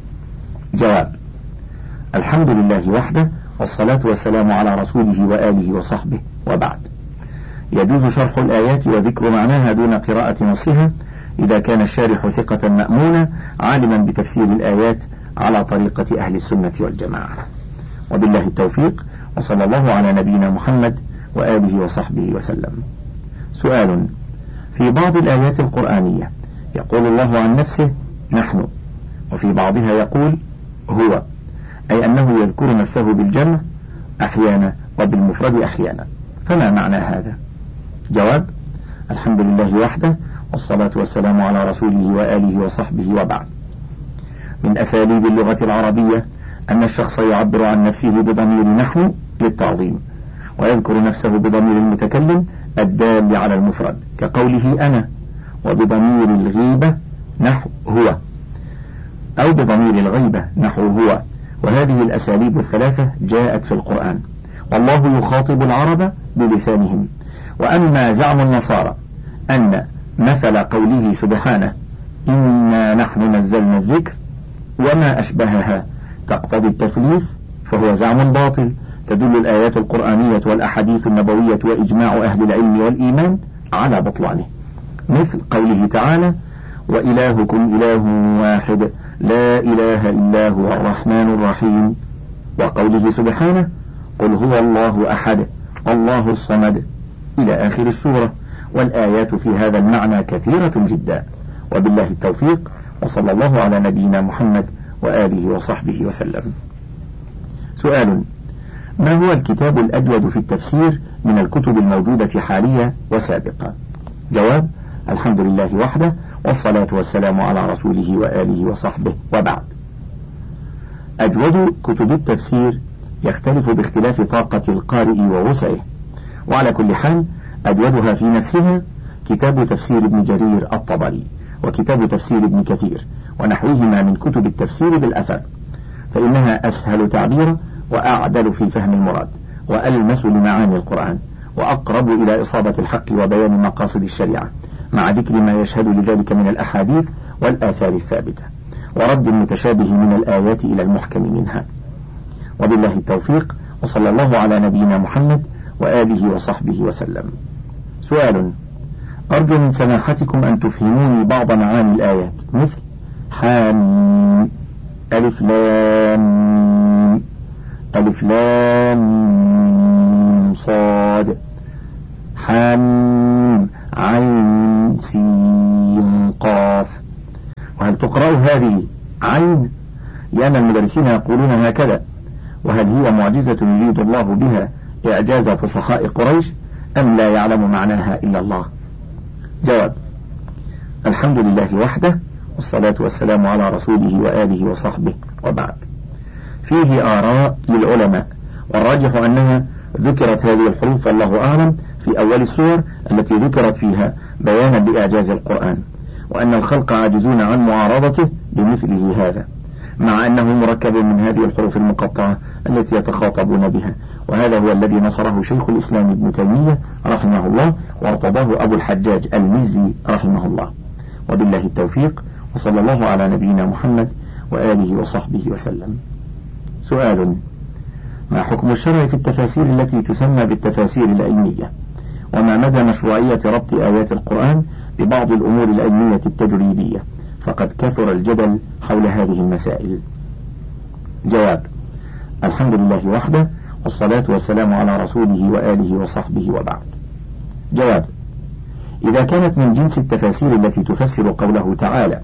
جواب: الحمد لله وحده، والصلاة والسلام على رسوله وآله وصحبه، وبعد. يجوز شرح الآيات وذكر معناها دون قراءة نصها إذا كان الشارح ثقة مأمونا عالما بتفسير الآيات على طريقة أهل السنة والجماعة. وبالله التوفيق، وصلى الله على نبينا محمد وآله وصحبه وسلم. سؤال: في بعض الآيات القرآنية يقول الله عن نفسه نحن، وفي بعضها يقول هو، أي أنه يذكر نفسه بالجمع أحيانا وبالمفرد أحيانا، فما معنى هذا؟ جواب: الحمد لله وحده، والصلاة والسلام على رسوله وآله وصحبه، وبعد. من أساليب اللغة العربية أن الشخص يعبر عن نفسه بضمير نحن للتعظيم، ويذكر نفسه بضمير المتكلم الدال على المفرد كقوله أنا، وبضمير الغيبة نحو هو، أو بضمير الغيبة نحو هو. وهذه الأساليب الثلاثة جاءت في القرآن، والله يخاطب العرب بلسانهم. وأما زعم النصارى أن مثل قوله سبحانه إنا نحن نزلنا الذكر وما أشبهها تقتضي التثليث، فهو زعم باطل تدل الآيات القرآنية والأحاديث النبوية وإجماع أهل العلم والإيمان على بطلانه، مثل قوله تعالى وإلهكم إله واحد لا إله إلا هو الرحمن الرحيم، وقوله سبحانه قل هو الله أحد الله الصمد إلى آخر السورة. والآيات في هذا المعنى كثيرة جدا. وبالله التوفيق، وصلى الله على نبينا محمد وآله وصحبه وسلم. سؤال: ما هو الكتاب الأجود في التفسير من الكتب الموجودة حاليا وسابقا؟ جواب: الحمد لله وحده، والصلاة والسلام على رسوله وآله وصحبه، وبعد. أجود كتب التفسير يختلف باختلاف طاقة القارئ ووسعه، وعلى كل حال أجودها في نفسها كتاب تفسير ابن جرير الطبري وكتاب تفسير ابن كثير ونحوهما من كتب التفسير بالأثر، فإنها أسهل تعبيرا وأعدل في فهم المراد وألمس لمعاني القرآن وأقرب إلى إصابة الحق وبيان مقاصد الشريعة، مع ذكر ما يشهد لذلك من الأحاديث والآثار الثابتة ورد المتشابه من الآيات إلى المحكم منها. وبالله التوفيق، وصلى الله على نبينا محمد وآله وصحبه وسلم. سؤال: أرجو من سماحتكم أن تفهموني بعض معاني الآيات، مثل حاميم ألف لام ألف لام صاد حم عين سين قاف. وهل تقرأ هذه عين؟ لأن المدرسين يقولون هكذا. وهل هي معجزة يريد الله بها إعجاز فصحاء قريش أم لا يعلم معناها إلا الله؟ جواب: الحمد لله وحده، والصلاة والسلام على رسوله وآله وصحبه، وبعد. فيه آراء للعلماء، والراجح أنها ذكرت هذه الحروف والله أعلم في أول السور التي ذكرت فيها بيانا بإعجاز القرآن، وأن الخلق عاجزون عن معارضته بمثله هذا، مع أنه مركب من هذه الحروف المقطعة التي يتخاطبون بها. وهذا هو الذي نصره شيخ الإسلام ابن تيمية رحمه الله، وارتضاه أبو الحجاج المزي رحمه الله. وبالله التوفيق، وصلى الله على نبينا محمد وآله وصحبه وسلم. سؤال: ما حكم الشرع في التفاسير التي تسمى بالتفاسير العلمية؟ وما مدى مشروعية ربط آيات القرآن ببعض الأمور العلمية التجريبية؟ فقد كثر الجدل حول هذه المسائل. جواب: الحمد لله وحده، والصلاة والسلام على رسوله وآله وصحبه، وبعد. جواب: إذا كانت من جنس التفاسير التي تفسر قوله تعالى: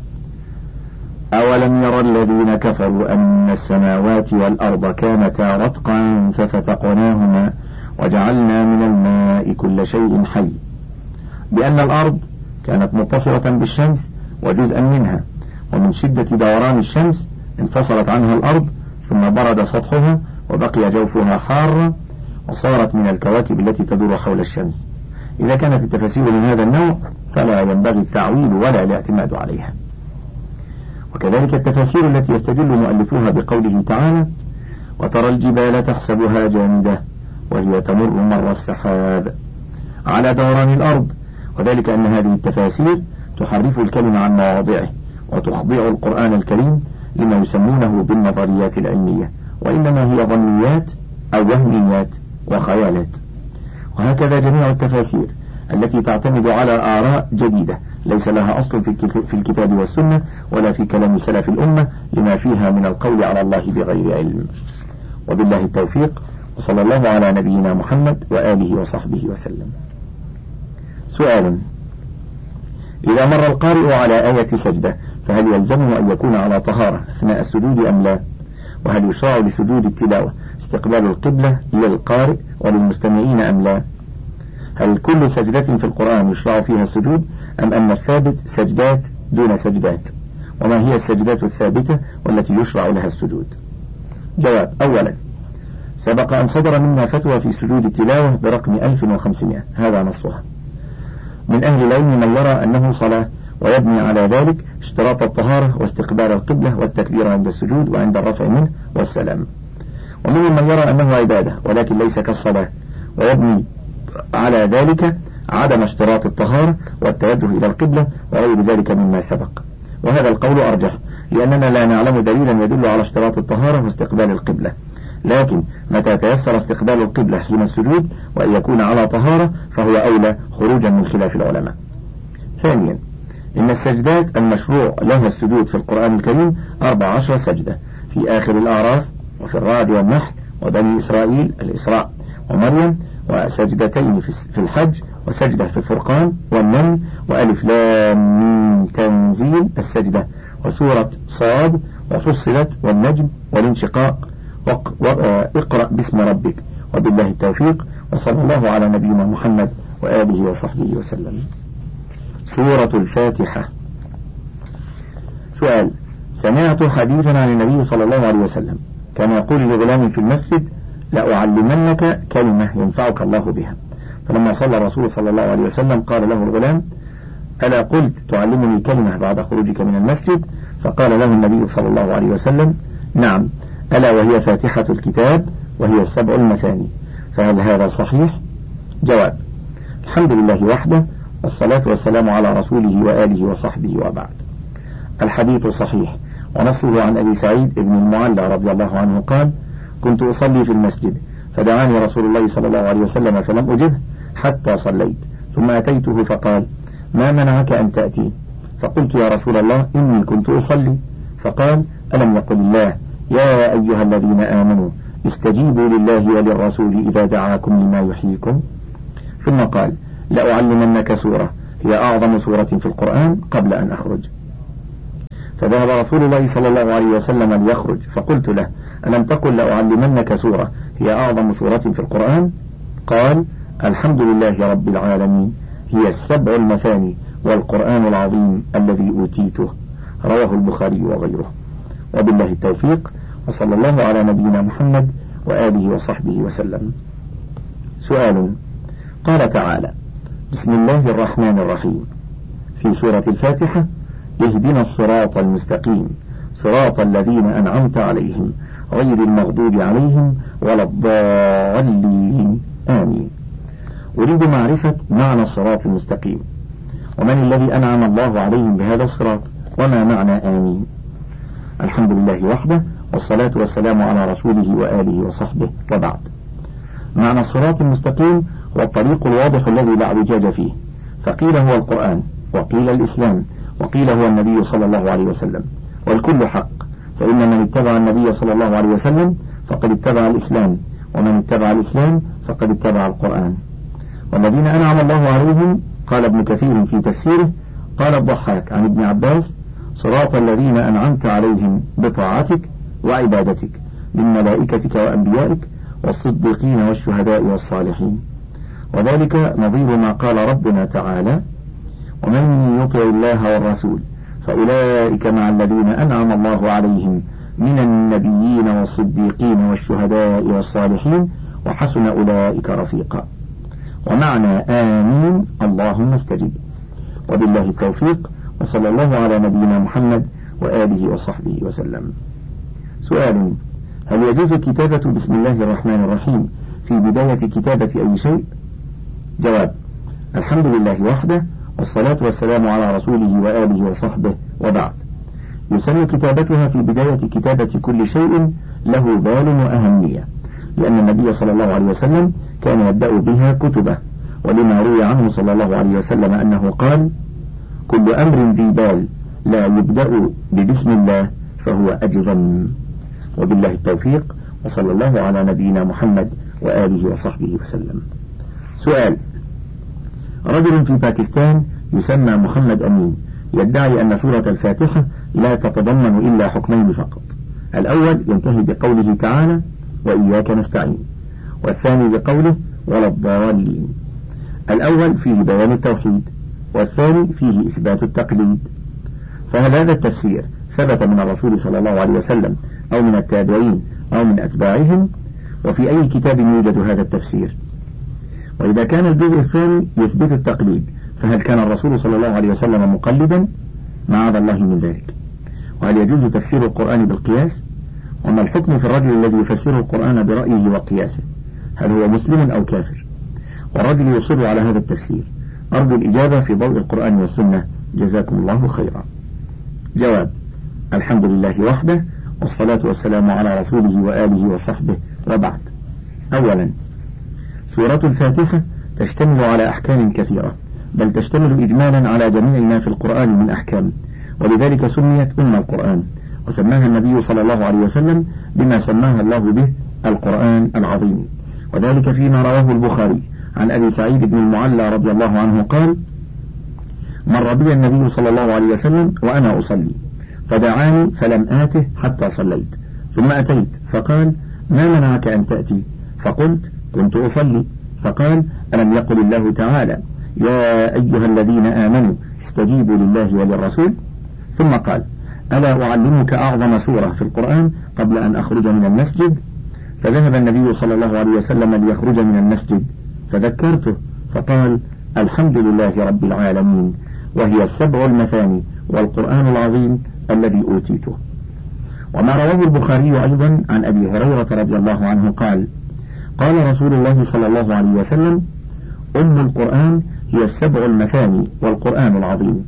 أولم يرى الذين كفروا أن السماوات والأرض كانتا رتقا ففتقناهما وجعلنا من الماء كل شيء حي، بأن الأرض كانت متصلة بالشمس وجزءا منها، ومن شدة دوران الشمس انفصلت عنها الأرض ثم برد سطحها وبقي جوفها حارا وصارت من الكواكب التي تدور حول الشمس. إذا كانت التفاسير من هذا النوع فلا ينبغي التعويل ولا الاعتماد عليها. وكذلك التفاسير التي يستدل مؤلفوها بقوله تعالى: وترى الجبال تحسبها جامدة وهي تمر مر السحاب على دوران الأرض، وذلك أن هذه التفاسير تحرف الكلمة عن مواضعه وتخضع القرآن الكريم لما يسمونه بالنظريات العلمية، وإنما هي ظنيات أو وهميات وخيالات. وهكذا جميع التفاسير التي تعتمد على آراء جديدة ليس لها أصل في الكتاب والسنة ولا في كلام سلف الأمة، لما فيها من القول على الله بغير علم. وبالله التوفيق، وصلى الله على نبينا محمد وآله وصحبه وسلم. سؤال: إذا مر القارئ على آية سجدة فهل يلزمه أن يكون على طهارة أثناء السجود أم لا؟ وهل يشرع لسجود التلاوة استقبال القبلة للقارئ وللمستمعين أم لا؟ هل كل سجدة في القرآن يشرع فيها السجود أم أن الثابت سجدات دون سجدات؟ وما هي السجدات الثابتة والتي يشرع لها السجود؟ جواب: أولا، سبق أن صدر منا فتوى في سجود التلاوة برقم 1500، هذا نصها. من أهل العلم من يرى أنه صلاة ويبني على ذلك اشتراط الطهارة واستقبال القبلة والتكبير عند السجود وعند الرفع منه والسلام. ومنهم من يرى أنه عبادة ولكن ليس كالصلاة، ويبني على ذلك عدم اشتراط الطهارة والتوجه إلى القبلة وغير ذلك مما سبق. وهذا القول أرجح، لأننا لا نعلم دليلا يدل على اشتراط الطهارة واستقبال القبلة، لكن متى تيسر استقبال القبلة حين السجود وأن يكون على طهارة فهو أولى خروجا من خلاف العلماء. ثانيا، إن السجدات المشروع لها السجود في القرآن الكريم 14 سجدة، في آخر الأعراف وفي الرعد والنحل وبني إسرائيل الإسراء ومريم، وسجدتين في الحج، وسجدة في الفرقان والنمل، وألف لام ميم تنزيل السجدة، وسورة صاد وفصلت والنجم والانشقاق واقرأ باسم ربك. وبالله التوفيق، وصلى الله على نبينا محمد وآله وصحبه وسلم. سورة الفاتحة. سؤال: سمعت حديثا عن النبي صلى الله عليه وسلم كان يقول لغلام في المسجد: لأعلمنك كلمة ينفعك الله بها. فلما صلى الرسول صلى الله عليه وسلم قال له الغلام: ألا قلت تعلمني كلمة بعد خروجك من المسجد؟ فقال له النبي صلى الله عليه وسلم: نعم، ألا وهي فاتحة الكتاب وهي 7 المثاني. فهل هذا صحيح؟ جواب: الحمد لله وحده، والصلاة والسلام على رسوله وآله وصحبه، وبعد. الحديث صحيح، ونصه عن أبي سعيد بن المعلى رضي الله عنه قال: كنت أصلي في المسجد فدعاني رسول الله صلى الله عليه وسلم فلم أجبه حتى صليت، ثم أتيته فقال: ما منعك أن تأتي؟ فقلت: يا رسول الله إني كنت أصلي. فقال: ألم يقل الله: يا أيها الذين آمنوا استجيبوا لله وللرسول إذا دعاكم لما يحييكم؟ ثم قال: لأعلمنك سورة هي أعظم سورة في القرآن قبل أن أخرج. فذهب رسول الله صلى الله عليه وسلم ليخرج، فقلت له: ألم تقل لأعلمنك سورة هي أعظم سورة في القرآن؟ قال: الحمد لله رب العالمين، هي السبع المثاني والقرآن العظيم الذي أوتيته. رواه البخاري وغيره. وبالله التوفيق، وصلى الله على نبينا محمد وآله وصحبه وسلم. سؤال: قال تعالى: بسم الله الرحمن الرحيم في سورة الفاتحة: اهدنا الصراط المستقيم صراط الذين أنعمت عليهم غير المغضوب عليهم ولا الضالين، آمين. أريد معرفة معنى الصراط المستقيم، ومن الذي أنعم الله عليهم بهذا الصراط، وما معنى آمين؟ الحمد لله وحده، والصلاة والسلام على رسوله وآله وصحبه، وبعد. معنى الصراط المستقيم هو الطريق الواضح الذي لا اعوجاج فيه، فقيل هو القرآن، وقيل الإسلام، وقيل هو النبي صلى الله عليه وسلم، والكل حق، فإن من اتبع النبي صلى الله عليه وسلم فقد اتبع الإسلام، ومن اتبع الإسلام فقد اتبع القرآن. والذين أنعم الله عليهم، قال ابن كثير في تفسيره، قال الضحاك عن ابن عباس: صراط الذين أنعمت عليهم بطاعتك وعبادتك من ملائكتك وأنبيائك والصديقين والشهداء والصالحين. وذلك نظير ما قال ربنا تعالى: ومن يطع الله والرسول فأولئك مع الذين أنعم الله عليهم من النبيين والصديقين والشهداء والصالحين وحسن أولئك رفيقا. ومعنى آمين: اللهم استجب. وبالله التوفيق، وصلى الله على نبينا محمد وآله وصحبه وسلم. سؤال: هل يجوز كتابة بسم الله الرحمن الرحيم في بداية كتابة أي شيء؟ جواب: الحمد لله وحده، والصلاة والسلام على رسوله وآله وصحبه، وبعد. يسن كتابتها في بداية كتابة كل شيء له بال وأهمية، لأن النبي صلى الله عليه وسلم كان يبدأ بها كتبه، ولما روي عنه صلى الله عليه وسلم أنه قال: كل أمر ذي بال لا يبدأ ببسم الله فهو أجظم. وبالله التوفيق، وصلى الله على نبينا محمد وآله وصحبه وسلم. سؤال: رجل في باكستان يسمى محمد أمين يدعي أن سورة الفاتحة لا تتضمن إلا حكمين فقط. الأول ينتهي بقوله تعالى: وإياك نستعين، والثاني بقوله: ولا الضالين. الأول فيه بيان التوحيد، والثاني فيه إثبات التقليد. فهل هذا التفسير ثبت من الرسول صلى الله عليه وسلم أو من التابعين أو من أتباعهم؟ وفي أي كتاب يوجد هذا التفسير؟ وإذا كان الجزء الثاني يثبت التقليد، فهل كان الرسول صلى الله عليه وسلم مقلدا؟ معاذ الله من ذلك. وهل يجوز تفسير القرآن بالقياس؟ وما الحكم في الرجل الذي يفسر القرآن برأيه وقياسه؟ هل هو مسلم أو كافر؟ والرجل يصر على هذا التفسير. أرجو الإجابة في ضوء القرآن والسنة، جزاكم الله خيرا. جواب: الحمد لله وحده، والصلاة والسلام على رسوله وآله وصحبه، وبعد. أولا، سورة الفاتحة تشتمل على أحكام كثيرة، بل تشتمل إجمالا على جميع ما في القرآن من أحكام، ولذلك سميت أم القرآن، وسماها النبي صلى الله عليه وسلم بما سماها الله به: القرآن العظيم. وذلك فيما رواه البخاري عن أبي سعيد بن المعلى رضي الله عنه قال: مر بي النبي صلى الله عليه وسلم وأنا أصلي، فدعاني فلم آته حتى صليت، ثم أتيت فقال: ما منعك أن تأتي؟ فقلت: كنت أصلي. فقال: ألم يقل الله تعالى: يا أيها الذين آمنوا استجيبوا لله وللرسول؟ ثم قال: ألا أعلمك أعظم سورة في القرآن قبل أن أخرج من المسجد؟ فذهب النبي صلى الله عليه وسلم ليخرج من المسجد، فذكرته فقال: الحمد لله رب العالمين، وهي السبع المثاني والقرآن العظيم الذي أوتيته. وما رواه البخاري أيضا عن أبي هريرة رضي الله عنه قال: قال رسول الله صلى الله عليه وسلم: أم القرآن هي السبع المثاني والقرآن العظيم.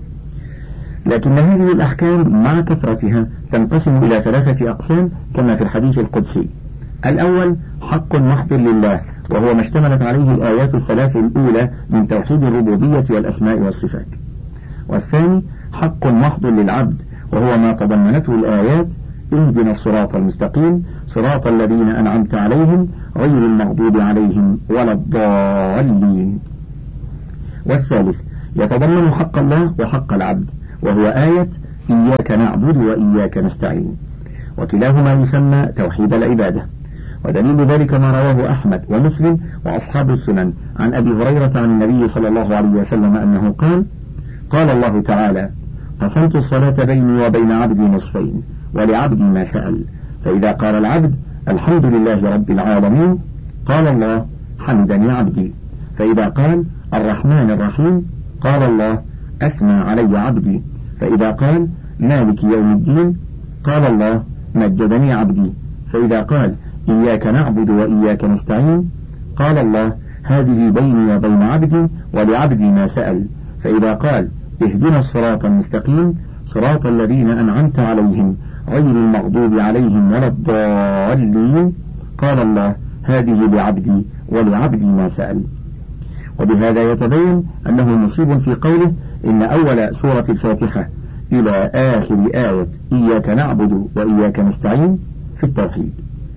لكن هذه الأحكام مع كثرتها تنقسم إلى 3 أقسام كما في الحديث القدسي. الأول: حق محض لله، وهو ما اشتملت عليه الآيات ال3 الأولى من توحيد الربوبية والأسماء والصفات. والثاني: حق محض للعبد، وهو ما تضمنته الآيات اهدنا الصراط المستقيم صراط الذين أنعمت عليهم غير المغضوب عليهم ولا الضالين. والثالث يتضمن حق الله وحق العبد، وهو آية إياك نعبد وإياك نستعين، وكلاهما يسمى توحيد العبادة. ودليل ذلك ما رواه أحمد ومسلم وأصحاب السنن عن أبي هريرة عن النبي صلى الله عليه وسلم أنه قال: قال الله تعالى: قسمت الصلاة بيني وبين عبدي نصفين ولعبدي ما سأل، فإذا قال العبد الحمد لله رب العالمين قال الله: حمدني عبدي. فإذا قال الرحمن الرحيم قال الله: أثنى علي عبدي. فإذا قال مالك يوم الدين قال الله: مجدني عبدي. فإذا قال إياك نعبد وإياك نستعين قال الله: هذه بيني وبين عبدي ولعبدي ما سأل. فإذا قال اهدنا الصراط المستقيم صراط الذين أنعمت عليهم غير المغضوب عليهم ولا الضالين قال الله: هذه لعبدي ولعبدي ما سأل. وبهذا يتبين أنه مصيب في قوله إن أول سورة الفاتحة إلى آخر آية إياك نعبد وإياك نستعين في التوحيد.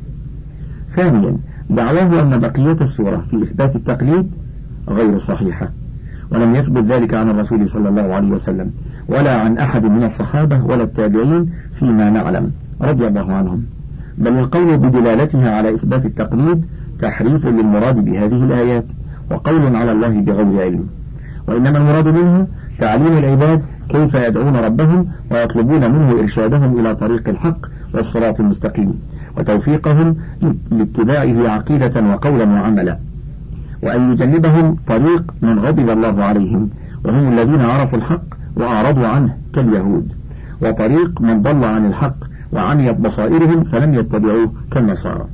ثانيا دعواه أن بقية السورة في إثبات التقليد غير صحيحة، ولم يثبت ذلك عن الرسول صلى الله عليه وسلم ولا عن أحد من الصحابة ولا التابعين فيما نعلم رضي الله عنهم، بل القول بدلالتها على إثبات التقليد تحريف للمراد بهذه الآيات وقول على الله بغير علم، وإنما المراد منها تعليم العباد كيف يدعون ربهم ويطلبون منه إرشادهم إلى طريق الحق والصراط المستقيم وتوفيقهم لاتباعه عقيدة وقولا وعملا، وأن يجنبهم طريق من غضب الله عليهم وهم الذين عرفوا الحق وأعرضوا عنه كاليهود، وطريق من ضل عن الحق وعميت بصائرهم فلم يتبعوه كالنصارى.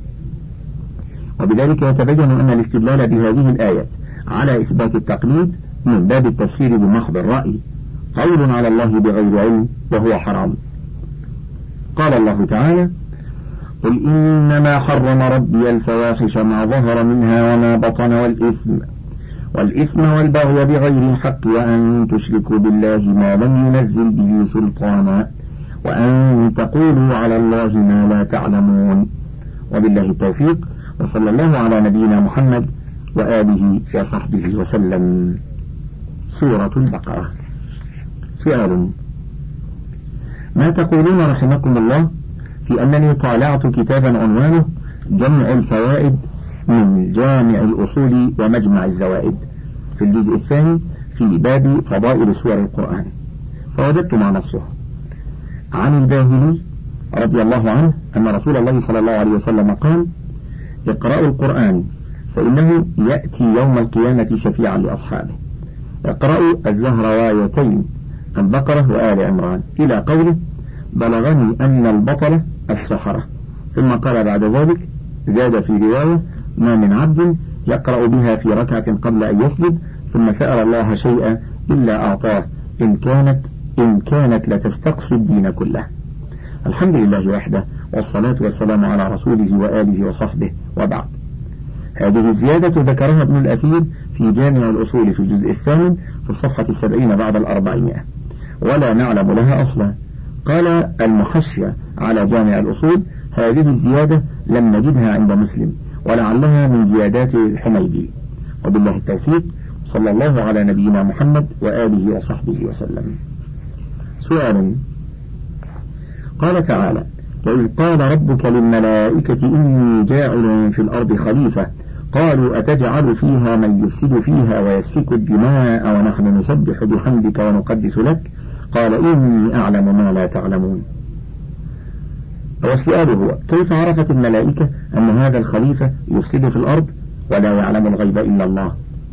وبذلك يتبين أن الاستدلال بهذه الآيات على إثبات التقليد من باب التفسير بمحض الرأي قول على الله بغير علم وهو حرام. قال الله تعالى: قل إنما حرم ربي الفواحش ما ظهر منها وما بطن والإثم والبغي بغير الحق وأن تشركوا بالله ما لم ينزل به سلطانا وأن تقولوا على الله ما لا تعلمون. وبالله التوفيق، وصلى الله على نبينا محمد وآله وصحبه وسلم. سورة البقرة. سؤال: ما تقولون رحمكم الله في أنني طالعت كتابا عنوانه جمع الفوائد من جامع الأصول ومجمع الزوائد في الجزء الثاني في باب فضائل سور القرآن، فوجدت مع نصه عن الباهلي رضي الله عنه أن رسول الله صلى الله عليه وسلم قال: اقرأوا القرآن فإنه يأتي يوم القيامة شفيعا لأصحابه. اقرأوا الزهروايتين البقرة وآل عمران إلى قوله: بلغني أن البطلة السحرة. ثم قال بعد ذلك، زاد في رواية: ما من عبد يقرأ بها في ركعة قبل أن يسجد ثم سأل الله شيئا إلا أعطاه إن كانت لتستقصي الدين كله. الحمد لله وحده، والصلاة والسلام على رسوله وآله وصحبه، وبعد. هذه الزيادة ذكرها ابن الأثير في جامع الأصول في الجزء الثامن في الصفحة 70 بعد 400، ولا نعلم لها أصلا. قال المحشية على جامع الأصول: هذه الزيادة لم نجدها عند مسلم ولعلها من زيادات الحميدي. وبالله التوفيق، صلى الله على نبينا محمد وآله وصحبه وسلم. سؤال: قال تعالى: وإذ قال ربك للملائكة إني جاعل في الأرض خليفة قالوا أتجعل فيها من يفسد فيها ويسفك الدماء ونحن نسبح بحمدك ونقدس لك قال إني أعلم ما لا تعلمون. والسؤال هو: كيف عرفت الملائكة أن هذا الخليفة يفسد في الأرض ولا يعلم الغيب إلا الله؟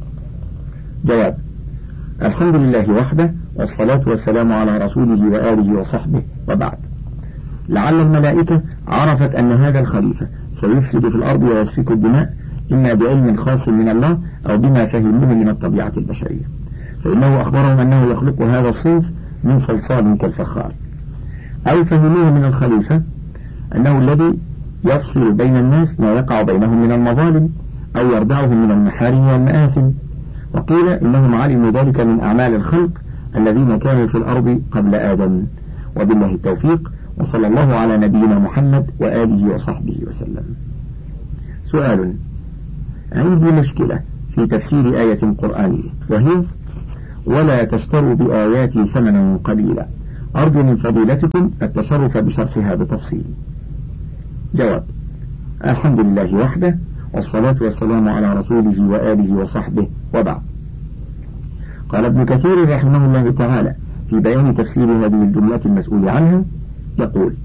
جواب: الحمد لله وحده، والصلاة والسلام على رسوله وآله وصحبه، وبعد. لعل الملائكة عرفت أن هذا الخليفة سيفسد في الأرض ويسفك الدماء إما بعلم خاص من الله أو بما فهموه من الطبيعة البشرية، فإنه أخبرهم أنه يخلق هذا الصنف من صلصال كالفخار، أو فهموه من الخليفة أنه الذي يفصل بين الناس ما يقع بينهم من المظالم أو يردعهم من المحارم والمآثم. وقيل إنهم علموا ذلك من أعمال الخلق الذين كانوا في الأرض قبل آدم. وبالله التوفيق، وصلى الله على نبينا محمد وآله وصحبه وسلم. سؤال: عندي مشكلة في تفسير آية قرآنية، وهي: ولا تشتروا بآياتي ثمنا قليلا. أرجو من فضيلتكم التصرف بشرحها بتفصيل. جواب: الحمد لله وحده، والصلاة والسلام على رسوله وآله وصحبه، وبعد. قال ابن كثير رحمه الله تعالى في بيان تفسير هذه الجملة المسؤول عنها، يقول: